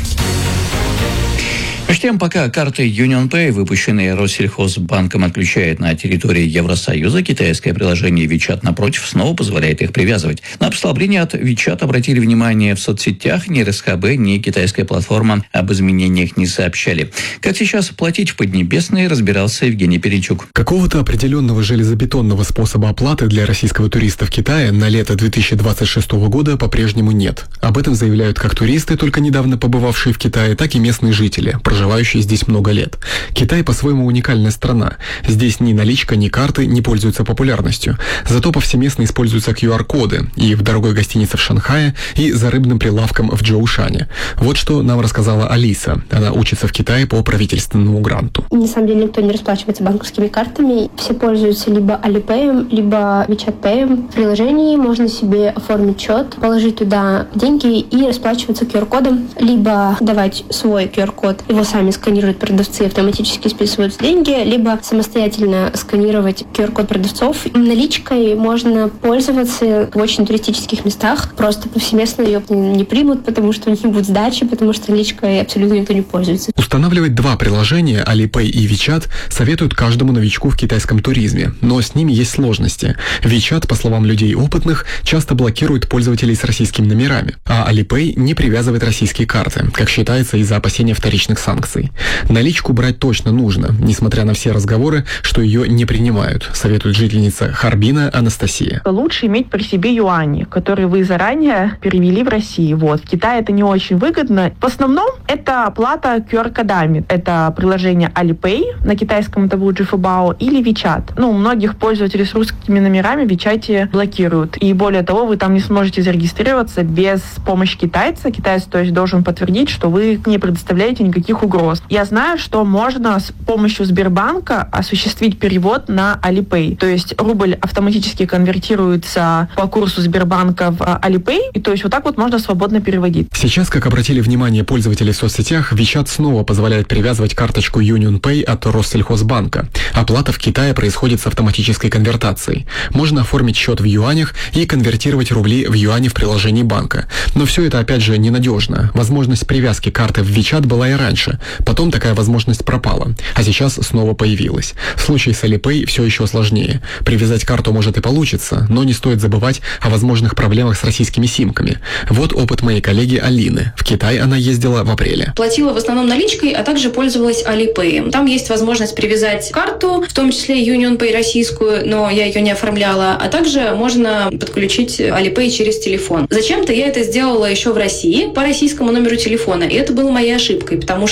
Между тем, пока карты UnionPay, выпущенные Россельхозбанком, отключает на территории Евросоюза, китайское приложение WeChat, напротив, снова позволяет их привязывать. На послабление от WeChat обратили внимание в соцсетях. Ни РСХБ, ни китайская платформа об изменениях не сообщали. Как сейчас платить в Поднебесной, разбирался Евгений Перечук. Какого-то определенного железобетонного способа оплаты для российского туриста в Китае на лето две тысячи двадцать шестого года по-прежнему нет. Об этом заявляют как туристы, только недавно побывавшие в Китае, так и местные жители, проживающие здесь много лет. Китай по-своему уникальная страна. Здесь ни наличка, ни карты не пользуются популярностью. Зато повсеместно используются ку ар-коды и в дорогой гостинице в Шанхае, и за рыбным прилавком в Джоушане. Вот что нам рассказала Алиса. Она учится в Китае по правительственному гранту. На самом деле никто не расплачивается банковскими картами. Все пользуются либо Alipay, либо WeChat Pay. В приложении можно себе оформить счет, положить туда деньги и расплачиваться ку ар-кодом, либо давать свой ку ар-код, его сами сканируют продавцы, автоматически списываются деньги, либо самостоятельно сканировать ку ар-код продавцов. Наличкой можно пользоваться в очень туристических местах, просто повсеместно ее не примут, потому что у них не будет сдачи, потому что наличкой абсолютно никто не пользуется. Устанавливать два приложения, Alipay и WeChat, советуют каждому новичку в китайском туризме, но с ними есть сложности. WeChat, по словам людей опытных, часто блокирует пользователей с российскими номерами, а Alipay не привязывает российские карты, как считается из-за опасения вторичных санкций. Наличку брать точно нужно, несмотря на все разговоры, что ее не принимают, советует жительница Харбина Анастасия. Лучше иметь при себе юани, которые вы заранее перевели в Россию. Вот. В Китае это не очень выгодно. В основном это оплата ку ар-кодами. Это приложение Alipay, на китайском это будет Жифабао, или WeChat. Ну, многих пользователей с русскими номерами в WeChat блокируют. И более того, вы там не сможете зарегистрироваться без помощи китайца. Китаец, то есть, должен подтвердить, что вы не предоставляете никаких угроз. Я знаю, что можно с помощью Сбербанка осуществить перевод на Alipay. То есть рубль автоматически конвертируется по курсу Сбербанка в Alipay, и то есть вот так вот можно свободно переводить. Сейчас, как обратили внимание пользователи в соцсетях, WeChat снова позволяет привязывать карточку UnionPay от Россельхозбанка. Оплата в Китае происходит с автоматической конвертацией. Можно оформить счет в юанях и конвертировать рубли в юани в приложении банка. Но все это, опять же, ненадежно. Возможность привязки карты в WeChat была и раньше. Потом такая возможность пропала, а сейчас снова появилась. В случае с Alipay все еще сложнее. Привязать карту может и получится, но не стоит забывать о возможных проблемах с российскими симками. Вот опыт моей коллеги Алины. В Китай она ездила в апреле. Платила в основном наличкой, а также пользовалась Alipay. Там есть возможность привязать карту, в том числе UnionPay российскую, но я ее не оформляла, а также можно подключить Alipay через телефон. Зачем-то я это сделала еще в России по российскому номеру телефона, и это было моей ошибкой, потому что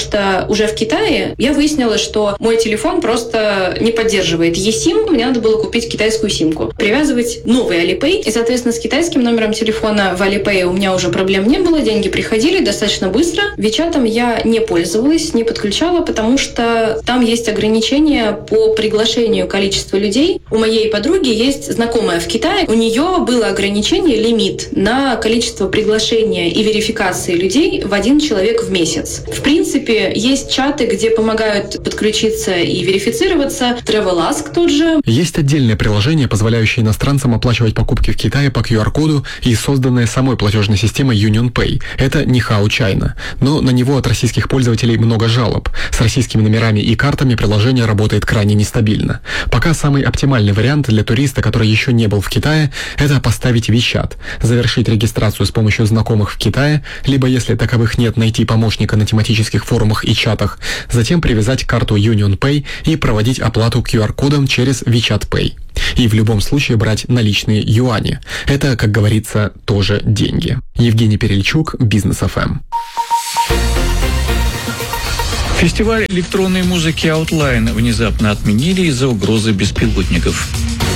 что уже в Китае я выяснила, что мой телефон просто не поддерживает eSIM, мне надо было купить китайскую симку, привязывать новый Alipay, и, соответственно, с китайским номером телефона в Alipay у меня уже проблем не было, деньги приходили достаточно быстро. Вичатом я не пользовалась, не подключала, потому что там есть ограничения по приглашению количества людей. У моей подруги есть знакомая в Китае, у нее было ограничение, лимит на количество приглашения и верификации людей в один человек в месяц. В принципе, есть чаты, где помогают подключиться и верифицироваться, TravelAsk тот же. Есть отдельное приложение, позволяющее иностранцам оплачивать покупки в Китае по ку ар-коду и созданное самой платежной системой UnionPay. Это Nihao China, но на него от российских пользователей много жалоб. С российскими номерами и картами приложение работает крайне нестабильно. Пока самый оптимальный вариант для туриста, который еще не был в Китае, это поставить WeChat, завершить регистрацию с помощью знакомых в Китае, либо, если таковых нет, найти помощника на тематических форумах и чатах, затем привязать карту UnionPay и проводить оплату ку ар-кодом через WeChat Pay. И в любом случае брать наличные юани. Это, как говорится, тоже деньги. Евгений Перельчук, Бизнес эф эм. Фестиваль электронной музыки Outline внезапно отменили из-за угрозы беспилотников.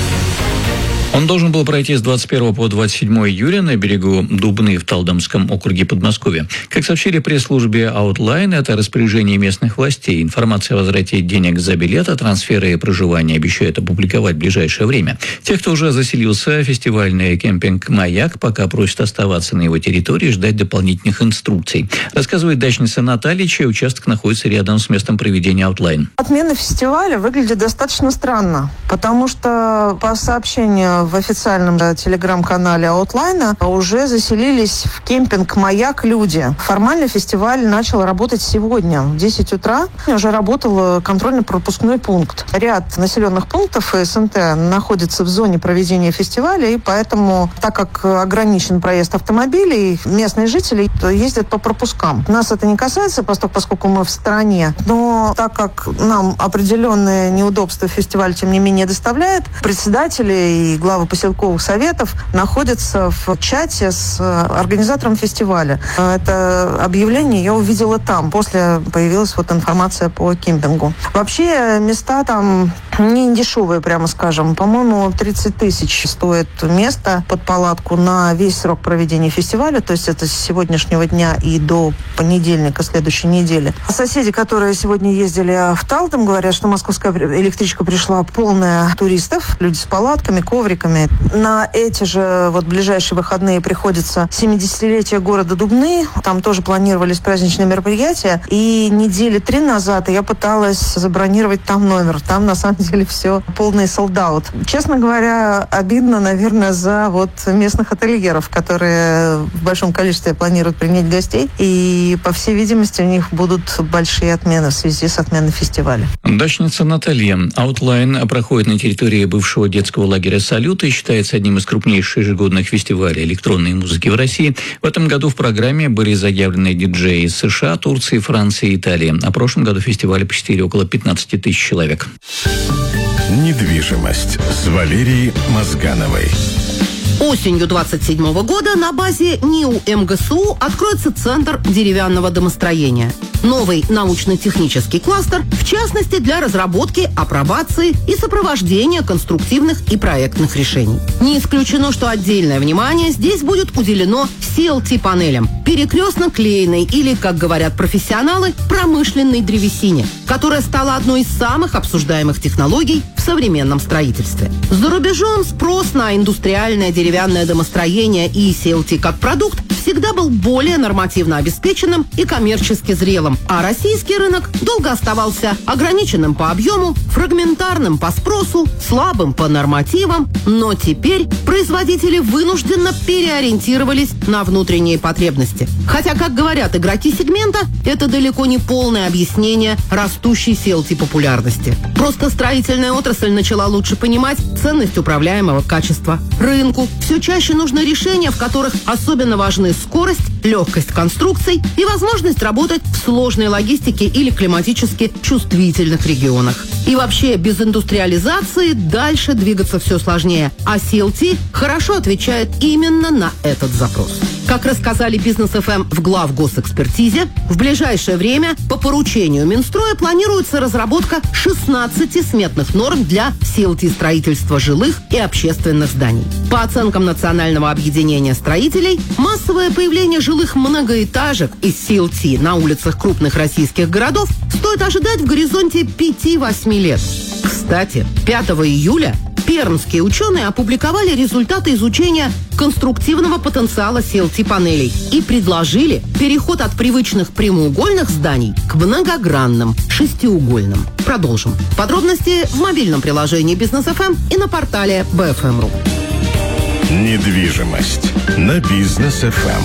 Он должен был пройти с двадцать первого по двадцать седьмого июля на берегу Дубны в Талдомском округе Подмосковья. Как сообщили в пресс-службе Outline, это распоряжение местных властей. Информация о возврате денег за билеты, трансферы и проживание обещают опубликовать в ближайшее время. Те, кто уже заселился, фестивальный кемпинг «Маяк» пока просят оставаться на его территории и ждать дополнительных инструкций. Рассказывает дачница Наталья, чей участок находится рядом с местом проведения Outline. Отмена фестиваля выглядит достаточно странно, потому что по сообщению в официальном да, телеграм-канале Outline уже заселились в кемпинг «Маяк» люди. Формально фестиваль начал работать сегодня. В десять утра уже работал контрольно-пропускной пункт. Ряд населенных пунктов СНТ находится в зоне проведения фестиваля, и поэтому, так как ограничен проезд автомобилей, местные жители ездят по пропускам. Нас это не касается, поскольку мы в стране, но так как нам определенные неудобства фестиваль, тем не менее, доставляет, председатели и главы поселковых советов находятся в чате с организатором фестиваля. Это объявление я увидела там. После появилась вот информация по кемпингу. Вообще места там не дешевые, прямо скажем. По-моему, тридцать тысяч стоит место под палатку на весь срок проведения фестиваля. То есть это с сегодняшнего дня и до понедельника следующей недели. Соседи, которые сегодня ездили в Талдом, говорят, что московская электричка пришла полная туристов. Люди с палатками, ковриками. На эти же вот ближайшие выходные приходится семидесятилетие города Дубны. Там тоже планировались праздничные мероприятия. И недели три назад я пыталась забронировать там номер. Там на самом деле все полный солд-аут. Честно говоря, обидно, наверное, за вот местных ательеров, которые в большом количестве планируют принять гостей. И, по всей видимости, у них будут большие отмены в связи с отменой фестиваля. Дачница Наталья. Outline проходит на территории бывшего детского лагеря «Салют» и считается одним из крупнейших ежегодных фестивалей электронной музыки в России. В этом году в программе были заявлены диджеи из США, Турции, Франции и Италии. А в прошлом году фестиваль посетили около пятнадцать тысяч человек. Недвижимость с Валерией Мозгановой. Осенью двадцать седьмого года на базе НИУ эм гэ эс у откроется Центр деревянного домостроения. Новый научно-технический кластер, в частности, для разработки, апробации и сопровождения конструктивных и проектных решений. Не исключено, что отдельное внимание здесь будет уделено си эл ти-панелям, перекрестно-клеенной или, как говорят профессионалы, промышленной древесине, которая стала одной из самых обсуждаемых технологий в современном строительстве. За рубежом спрос на индустриальное деревянное домостроение и си эл ти как продукт всегда был более нормативно обеспеченным и коммерчески зрелым, а российский рынок долго оставался ограниченным по объему, фрагментарным по спросу, слабым по нормативам, но теперь производители вынужденно переориентировались на внутренние потребности. Хотя, как говорят игроки сегмента, это далеко не полное объяснение растущей си эл ти популярности. Просто строительная отрасль начала лучше понимать ценность управляемого качества. Рынку все чаще нужны решения, в которых особенно важны важны скорость, легкость конструкций и возможность работать в сложной логистике или климатически чувствительных регионах. И вообще, без индустриализации дальше двигаться все сложнее, а си эл ти хорошо отвечает именно на этот запрос. Как рассказали Бизнес эф эм в главгосэкспертизе, в ближайшее время по поручению Минстроя планируется разработка шестнадцати сметных норм для си эл ти-строительства жилых и общественных зданий. По оценкам Национального объединения строителей, массовое появление жилых многоэтажек из си эл ти на улицах крупных российских городов стоит ожидать в горизонте пяти-восьми лет. Кстати, пятого июля пермские ученые опубликовали результаты изучения конструктивного потенциала си эл ти-панелей и предложили переход от привычных прямоугольных зданий к многогранным шестиугольным. Продолжим. Подробности в мобильном приложении Бизнес эф эм и на портале би эф эм точка ру. Недвижимость на Бизнес эф эм.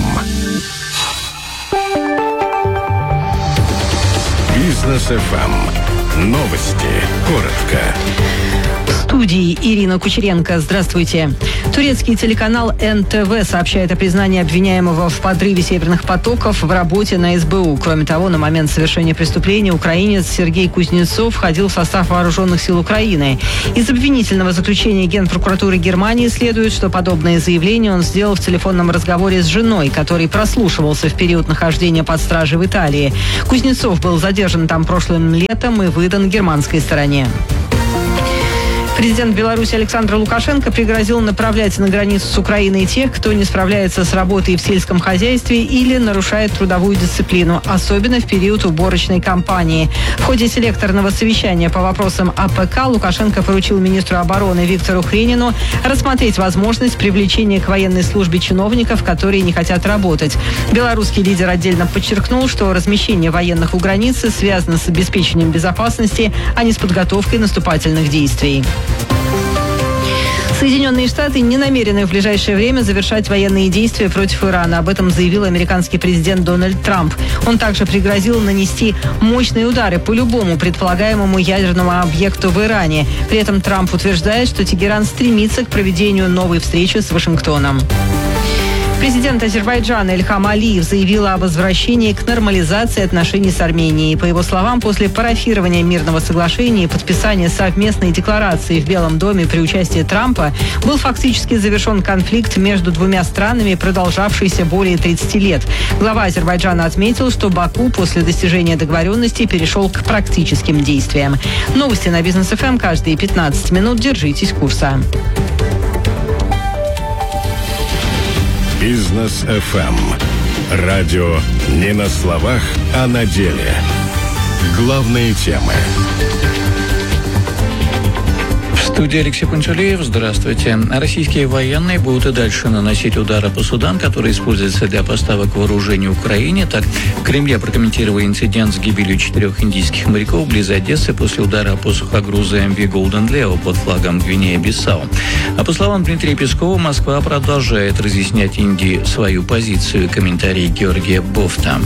Бизнес эф эм. Новости. Коротко. В студии Ирина Кучеренко. Здравствуйте. Турецкий телеканал эн тэ вэ сообщает о признании обвиняемого в подрыве северных потоков в работе на эс бэ у. Кроме того, на момент совершения преступления украинец Сергей Кузнецов входил в состав вооруженных сил Украины. Из обвинительного заключения Генпрокуратуры Германии следует, что подобное заявление он сделал в телефонном разговоре с женой, который прослушивался в период нахождения под стражей в Италии. Кузнецов был задержан там прошлым летом и выдан германской стороне. Президент Беларуси Александр Лукашенко пригрозил направлять на границу с Украиной тех, кто не справляется с работой в сельском хозяйстве или нарушает трудовую дисциплину, особенно в период уборочной кампании. В ходе селекторного совещания по вопросам а пэ ка Лукашенко поручил министру обороны Виктору Хренину рассмотреть возможность привлечения к военной службе чиновников, которые не хотят работать. Белорусский лидер отдельно подчеркнул, что размещение военных у границы связано с обеспечением безопасности, а не с подготовкой наступательных действий. Соединенные Штаты не намерены в ближайшее время завершать военные действия против Ирана. Об этом заявил американский президент Дональд Трамп. Он также пригрозил нанести мощные удары по любому предполагаемому ядерному объекту в Иране. При этом Трамп утверждает, что Тегеран стремится к проведению новой встречи с Вашингтоном. Президент Азербайджана Ильхам Алиев заявил о возвращении к нормализации отношений с Арменией. По его словам, после парафирования мирного соглашения и подписания совместной декларации в Белом доме при участии Трампа был фактически завершен конфликт между двумя странами, продолжавшийся более тридцати лет. Глава Азербайджана отметил, что Баку после достижения договоренности перешел к практическим действиям. Новости на Бизнес эф эм каждые пятнадцать минут. Держитесь курса. Бизнес эф эм. Радио не на словах, а на деле. Главные темы. В студии Алексей Панчалеев. Здравствуйте. Российские военные будут и дальше наносить удары по судам, которые используются для поставок вооружений Украине. Так, в Кремле прокомментировали инцидент с гибелью четырех индийских моряков близ Одессы после удара по сухогрузу эм ви Golden Leo под флагом Гвинея-Бисау. А по словам Дмитрия Пескова, Москва продолжает разъяснять Индии свою позицию. Комментарий Георгия Бофта.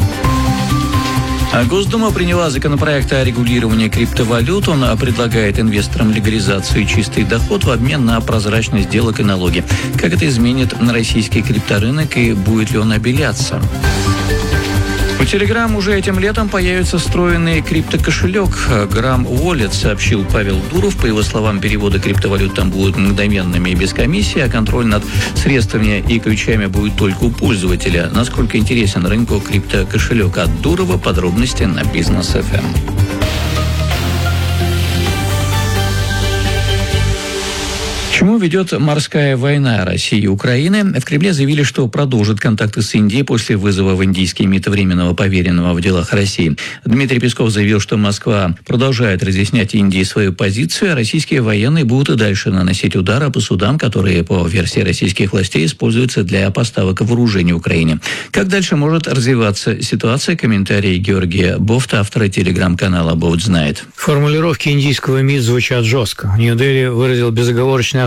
Госдума приняла законопроект о регулировании криптовалют. Он предлагает инвесторам легализацию и чистый доход в обмен на прозрачность сделок и налоги. Как это изменит на российский крипторынок и будет ли он обеляться? У Telegram уже этим летом появится встроенный криптокошелек Gram Wallet, сообщил Павел Дуров. По его словам, переводы криптовалют там будут мгновенными и без комиссии, а контроль над средствами и ключами будет только у пользователя. Насколько интересен рынку криптокошелек от Дурова? Подробности на Бизнес эф эм. К чему ведет морская война России и Украины? В Кремле заявили, что продолжат контакты с Индией после вызова в индийский МИД временного поверенного в делах России. Дмитрий Песков заявил, что Москва продолжает разъяснять Индии свою позицию, а российские военные будут и дальше наносить удары по судам, которые, по версии российских властей, используются для поставок вооружений Украине. Как дальше может развиваться ситуация? Комментарий Георгия Бофта, автора телеграм-канала «Бофт знает». Формулировки индийского МИД звучат жестко. Нью-Дели выразил безоговорочное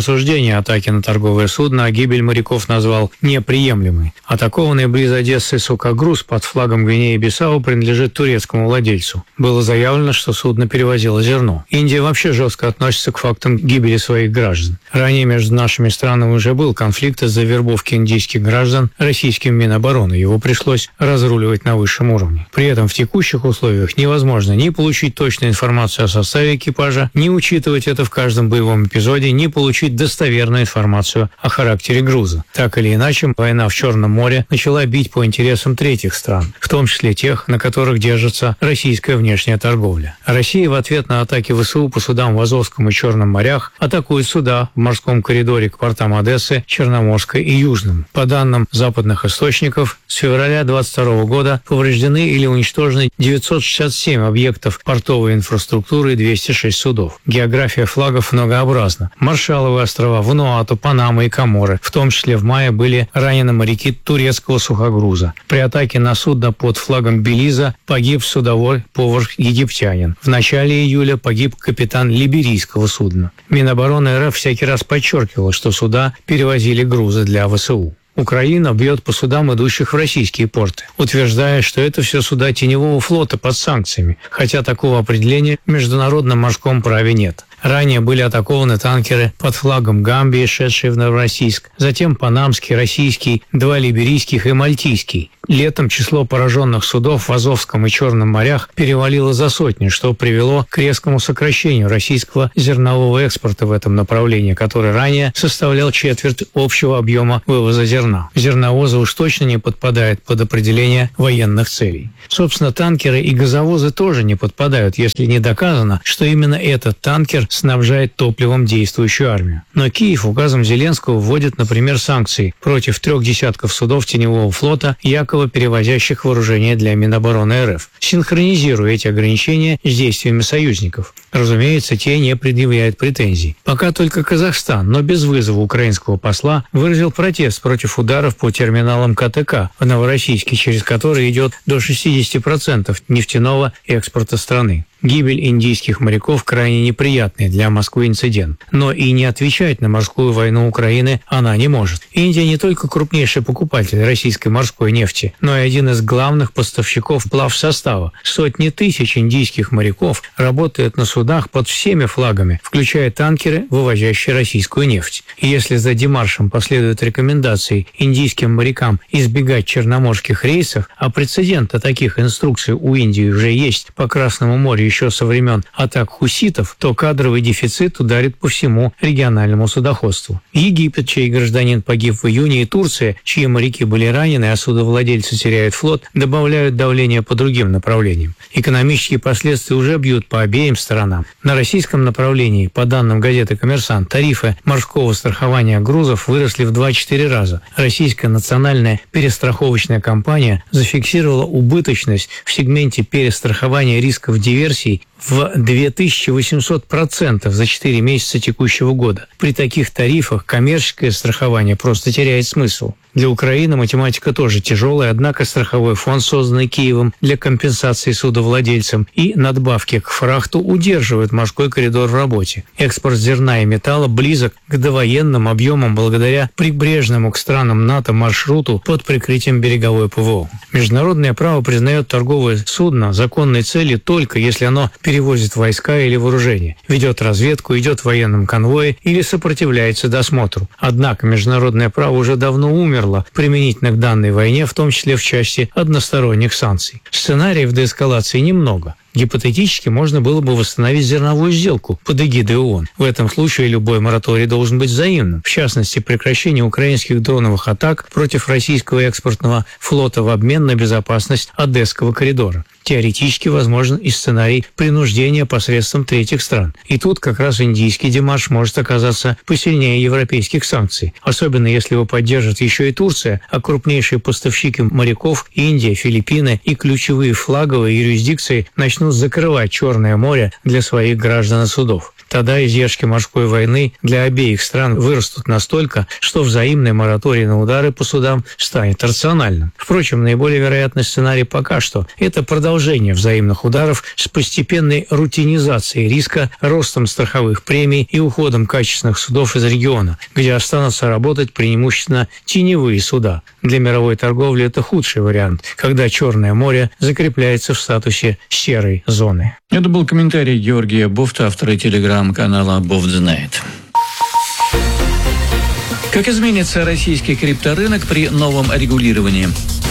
осуждение атаки на торговое судно, а гибель моряков назвал неприемлемой. Атакованный близ Одессы сухогруз под флагом Гвинеи-Бисау принадлежит турецкому владельцу. Было заявлено, что судно перевозило зерно. Индия вообще жестко относится к фактам гибели своих граждан. Ранее между нашими странами уже был конфликт из-за вербовки индийских граждан российским Минобороны. Его пришлось разруливать на высшем уровне. При этом в текущих условиях невозможно ни получить точную информацию о составе экипажа, ни учитывать это в каждом боевом эпизоде, ни получить достоверную информацию о характере груза. Так или иначе, война в Черном море начала бить по интересам третьих стран, в том числе тех, на которых держится российская внешняя торговля. Россия в ответ на атаки ВСУ по судам в Азовском и Черном морях атакует суда в морском коридоре к портам Одессы, Черноморской и Южным. По данным западных источников, с февраля двадцать второго года повреждены или уничтожены девятьсот шестьдесят семь объектов портовой инфраструктуры и двести шесть судов. География флагов многообразна. Маршалловы острова, Вануату, Панама и Коморы. В том числе в мае были ранены моряки турецкого сухогруза. При атаке на судно под флагом Белиза погиб судовой повар-египтянин. В начале июля погиб капитан либерийского судна. Минобороны РФ всякий раз подчеркивала, что суда перевозили грузы для ВСУ. Украина бьет по судам, идущих в российские порты, утверждая, что это все суда теневого флота под санкциями, хотя такого определения в международном морском праве нет. Ранее были атакованы танкеры под флагом Гамбии, шедшие в Новороссийск, затем панамский, российский, два либерийских и мальтийский. Летом число пораженных судов в Азовском и Черном морях перевалило за сотни, что привело к резкому сокращению российского зернового экспорта в этом направлении, который ранее составлял четверть общего объема вывоза зерна. Зерновозы уж точно не подпадают под определение военных целей. Собственно, танкеры и газовозы тоже не подпадают, если не доказано, что именно этот танкер снабжает топливом действующую армию. Но Киев указом Зеленского вводит, например, санкции против трех десятков судов теневого флота, якобы перевозящих вооружение для Минобороны РФ, синхронизируя эти ограничения с действиями союзников. Разумеется, те не предъявляют претензий. Пока только Казахстан, но без вызова украинского посла, выразил протест против ударов по терминалам КТК в Новороссийске, через который идет до шестидесяти процентов нефтяного экспорта страны. Гибель индийских моряков крайне неприятный для Москвы инцидент. Но и не отвечать на морскую войну Украины она не может. Индия не только крупнейший покупатель российской морской нефти, но и один из главных поставщиков плавсостава. Сотни тысяч индийских моряков работают на судах под всеми флагами, включая танкеры, вывозящие российскую нефть. И если за демаршем последуют рекомендации индийским морякам избегать черноморских рейсов, а прецедента таких инструкций у Индии уже есть по Красному морю еще со времен атак хуситов, то кадровый дефицит ударит по всему региональному судоходству. Египет, чей гражданин погиб в июне, и Турция, чьи моряки были ранены, а судовладельцы теряют флот, добавляют давление по другим направлениям. Экономические последствия уже бьют по обеим сторонам. На российском направлении, по данным газеты «Коммерсант», тарифы морского страхования грузов выросли в два-четыре раза. Российская национальная перестраховочная компания зафиксировала убыточность в сегменте перестрахования рисков диверсии в две тысячи восемьсот процентов за четыре месяца текущего года. При таких тарифах коммерческое страхование просто теряет смысл. Для Украины математика тоже тяжелая, однако страховой фонд, созданный Киевом для компенсации судовладельцам и надбавки к фрахту, удерживает морской коридор в работе. Экспорт зерна и металла близок к довоенным объемам благодаря прибрежному к странам НАТО маршруту под прикрытием береговой ПВО. Международное право признает торговое судно законной целью только если оно перевозит войска или вооружение, ведет разведку, идет в военном конвое или сопротивляется досмотру. Однако международное право уже давно умерло применительно к данной войне, в том числе в части односторонних санкций. Сценариев деэскалации немного. Гипотетически можно было бы восстановить зерновую сделку под эгидой ООН. В этом случае любой мораторий должен быть взаимным. В частности, прекращение украинских дроновых атак против российского экспортного флота в обмен на безопасность Одесского коридора. Теоретически возможен и сценарий принуждения посредством третьих стран. И тут как раз индийский демарш может оказаться посильнее европейских санкций, особенно если его поддержит еще и Турция, а крупнейшие поставщики моряков Индия, Филиппины и ключевые флаговые юрисдикции начнут закрывать Черное море для своих граждан и судов. Тогда издержки морской войны для обеих стран вырастут настолько, что взаимный мораторий на удары по судам станет рациональным. Впрочем, наиболее вероятный сценарий пока что – это продолжение взаимных ударов с постепенной рутинизацией риска, ростом страховых премий и уходом качественных судов из региона, где останутся работать преимущественно теневые суда. Для мировой торговли это худший вариант, когда Черное море закрепляется в статусе серой зоны. Это был комментарий Георгия Бофта, автора телеграм-канала «Бофт знает». Как изменится российский крипторынок при новом регулировании?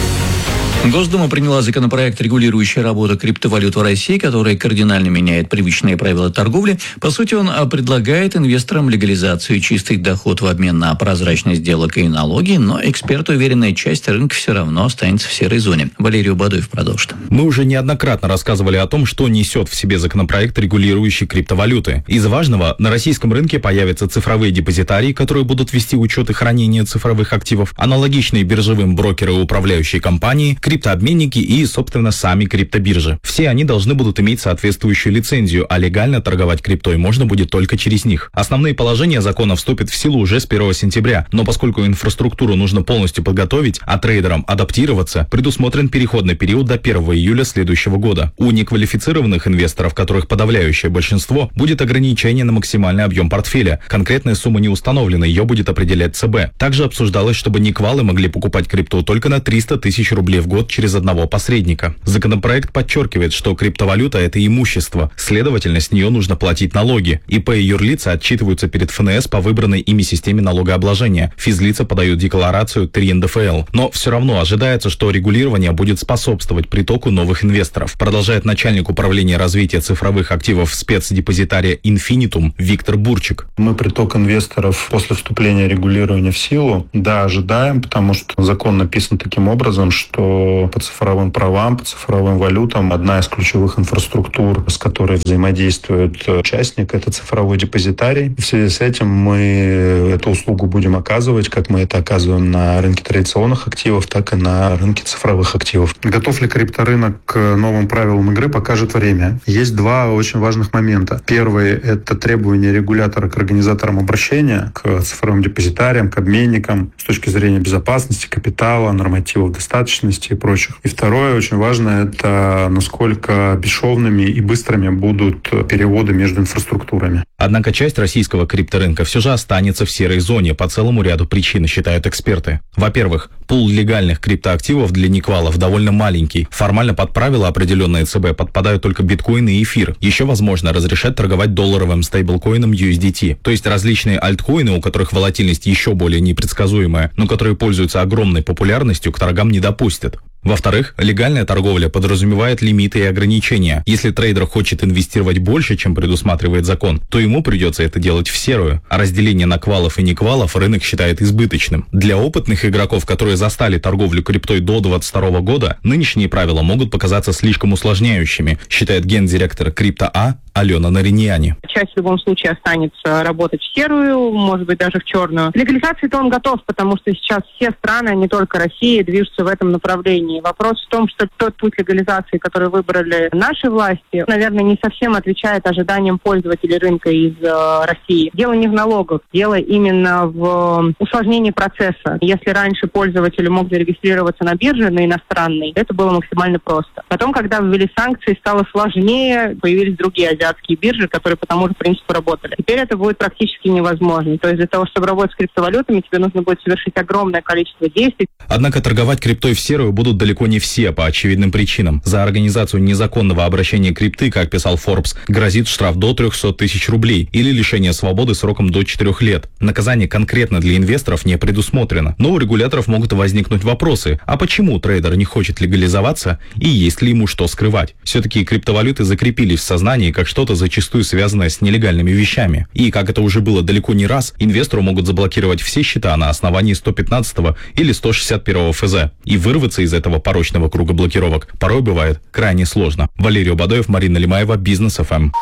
Госдума приняла законопроект, регулирующий работу криптовалют в России, который кардинально меняет привычные правила торговли. По сути, он предлагает инвесторам легализацию чистых доход в обмен на прозрачность сделок и налоги, но эксперты уверены, часть рынка все равно останется в серой зоне. Валерий Бадоев продолжит. Мы уже неоднократно рассказывали о том, что несет в себе законопроект, регулирующий криптовалюты. Из важного, на российском рынке появятся цифровые депозитарии, которые будут вести учет и хранение цифровых активов, аналогичные биржевым брокеры и управляющие компании, криптообменники и, собственно, сами криптобиржи. Все они должны будут иметь соответствующую лицензию, а легально торговать криптой можно будет только через них. Основные положения закона вступят в силу уже с первого сентября, но поскольку инфраструктуру нужно полностью подготовить, а трейдерам адаптироваться, предусмотрен переходный период до первого июля следующего года. У неквалифицированных инвесторов, которых подавляющее большинство, будет ограничение на максимальный объем портфеля. Конкретная сумма не установлена, ее будет определять ЦБ. Также обсуждалось, чтобы неквалы могли покупать крипту только на триста тысяч рублей в год через одного посредника. Законопроект подчеркивает, что криптовалюта – это имущество, следовательно, с нее нужно платить налоги. ИП и юрлица отчитываются перед ФНС по выбранной ими системе налогообложения. Физлица подают декларацию три эн дэ эф эл. Но все равно ожидается, что регулирование будет способствовать притоку новых инвесторов, продолжает начальник управления развития цифровых активов спецдепозитария Infinitum Виктор Бурчик. Мы приток инвесторов после вступления регулирования в силу, да, ожидаем, потому что закон написан таким образом, что по цифровым правам, по цифровым валютам одна из ключевых инфраструктур, с которой взаимодействует участник, это цифровой депозитарий. В связи с этим мы эту услугу будем оказывать, как мы это оказываем на рынке традиционных активов, так и на рынке цифровых активов. Готов ли крипторынок к новым правилам игры, покажет время. Есть два очень важных момента. Первый – это требования регулятора к организаторам обращения, к цифровым депозитариям, к обменникам с точки зрения безопасности, капитала, нормативов достаточности и прочих. И второе, очень важно, это насколько бесшовными и быстрыми будут переводы между инфраструктурами. Однако часть российского крипторынка все же останется в серой зоне по целому ряду причин, считают эксперты. Во-первых, пул легальных криптоактивов для неквалов довольно маленький. Формально под правила, определенные ЦБ, подпадают только биткоин и эфир. Еще, возможно, разрешат торговать долларовым стейблкоином ю эс ди ти, то есть различные альткоины, у которых волатильность еще более непредсказуемая, но которые пользуются огромной популярностью, к торгам не допустят. Во-вторых, легальная торговля подразумевает лимиты и ограничения. Если трейдер хочет инвестировать больше, чем предусматривает закон, то ему придется это делать в серую, а разделение на квалов и неквалов рынок считает избыточным. Для опытных игроков, которые застали торговлю криптой до двадцать второго года, нынешние правила могут показаться слишком усложняющими, считает гендиректор Крипто.А Алена Нариньяни. Часть в любом случае останется работать в серую, может быть, даже в черную. К легализации-то он готов, потому что сейчас все страны, не только Россия, движутся в этом направлении. Вопрос в том, что тот путь легализации, который выбрали наши власти, наверное, не совсем отвечает ожиданиям пользователей рынка из э, России. Дело не в налогах, дело именно в усложнении процесса. Если раньше пользователь мог зарегистрироваться на бирже, на иностранной, это было максимально просто. Потом, когда ввели санкции, стало сложнее, появились другие азиатские биржи, которые по тому же принципу работали. Теперь это будет практически невозможно. То есть для того, чтобы работать с криптовалютами, тебе нужно будет совершить огромное количество действий. Однако торговать криптой в серую будут далеко не все по очевидным причинам. За организацию незаконного обращения крипты, как писал Forbes, грозит штраф до трехсот тысяч рублей или лишение свободы сроком до четырех лет. Наказание конкретно для инвесторов не предусмотрено. Но у регуляторов могут возникнуть вопросы. А почему трейдер не хочет легализоваться и есть ли ему что скрывать? Все-таки криптовалюты закрепились в сознании как что-то зачастую связанное с нелегальными вещами. И, как это уже было далеко не раз, инвестору могут заблокировать все счета на основании сто пятнадцатого или сто шестьдесят первого эф зэ. И вырваться из этого порочного круга блокировок порой бывает крайне сложно. Валерий Бадоев, Марина Лимаева, Бизнес эф эм.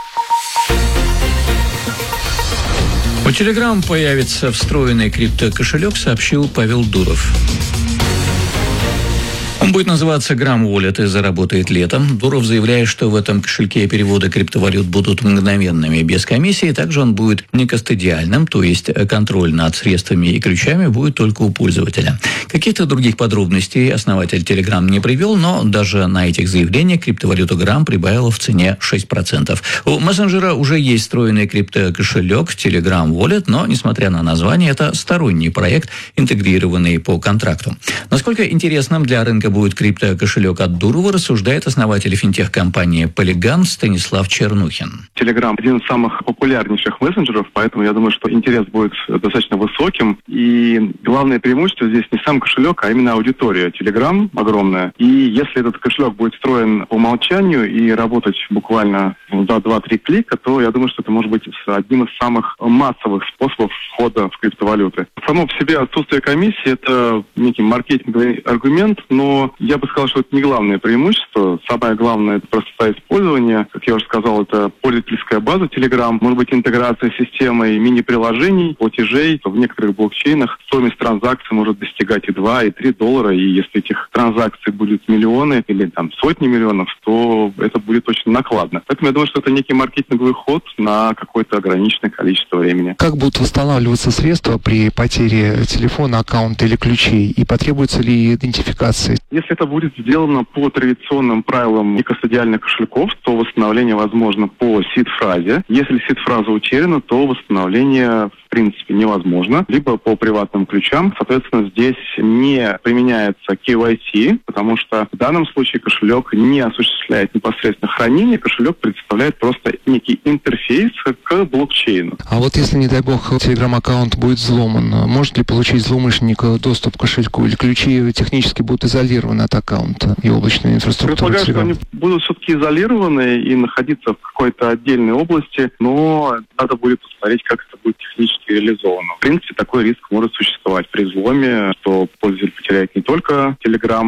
У Telegram появится встроенный криптокошелек, сообщил Павел Дуров. Он будет называться Gram Wallet и заработает летом. Дуров заявляет, что в этом кошельке переводы криптовалют будут мгновенными, без комиссии. Также он будет некастодиальным, то есть контроль над средствами и ключами будет только у пользователя. Каких-то других подробностей основатель Telegram не привел, но даже на этих заявлениях криптовалюта Gram прибавила в цене шесть процентов. У мессенджера уже есть встроенный криптокошелек Telegram Wallet, но, несмотря на название, это сторонний проект, интегрированный по контракту. Насколько интересным для рынка будет криптокошелек от Дурова, рассуждает основатель финтех-компании Polygon Станислав Чернухин. Telegram один из самых популярнейших мессенджеров, поэтому я думаю, что интерес будет достаточно высоким. И главное преимущество здесь не сам кошелек, а именно аудитория. Telegram огромная. И если этот кошелек будет встроен по умолчанию и работать буквально за два-три клика, то я думаю, что это может быть одним из самых массовых способов входа в криптовалюты. Само по себе отсутствие комиссии – это некий маркетинговый аргумент, но я бы сказал, что это не главное преимущество. Самое главное – это простота использования. Как я уже сказал, это пользовательская база Telegram, может быть интеграция с системой мини-приложений, платежей. В некоторых блокчейнах стоимость транзакций может достигать и два, и три доллара, и если этих транзакций будет миллионы или там сотни миллионов, то это будет очень накладно. Поэтому я думаю, что это некий маркетинговый ход на какое-то ограниченное количество времени. Как будут восстанавливаться средства при потере телефона, аккаунта или ключей? И потребуется ли идентификация? Если это будет сделано по традиционным правилам некастодиальных кошельков, то восстановление возможно по сид-фразе. Если сид-фраза утеряна, то восстановление в принципе невозможно. Либо по приватным ключам. Соответственно, здесь не применяется кей вай си, потому что в данном случае кошелек не осуществляет непосредственно хранение. Кошелек представляет просто некий интерфейс к блокчейну. А вот если, не дай бог, Telegram-аккаунт будет взломан, может ли получить злоумышленник доступ к кошельку? Или ключи технически будут изолированы от аккаунта и облачной инфраструктуры? Предполагаю, что они будут все-таки изолированы и находиться в какой-то отдельной области, но надо будет посмотреть, как это будет технически реализовано. В принципе, такой риск может существовать при взломе, что пользователь потеряет не только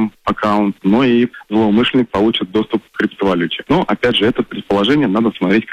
Telegram-аккаунт, но и злоумышленник получит доступ к криптовалюте. Но, опять же, это предположение надо смотреть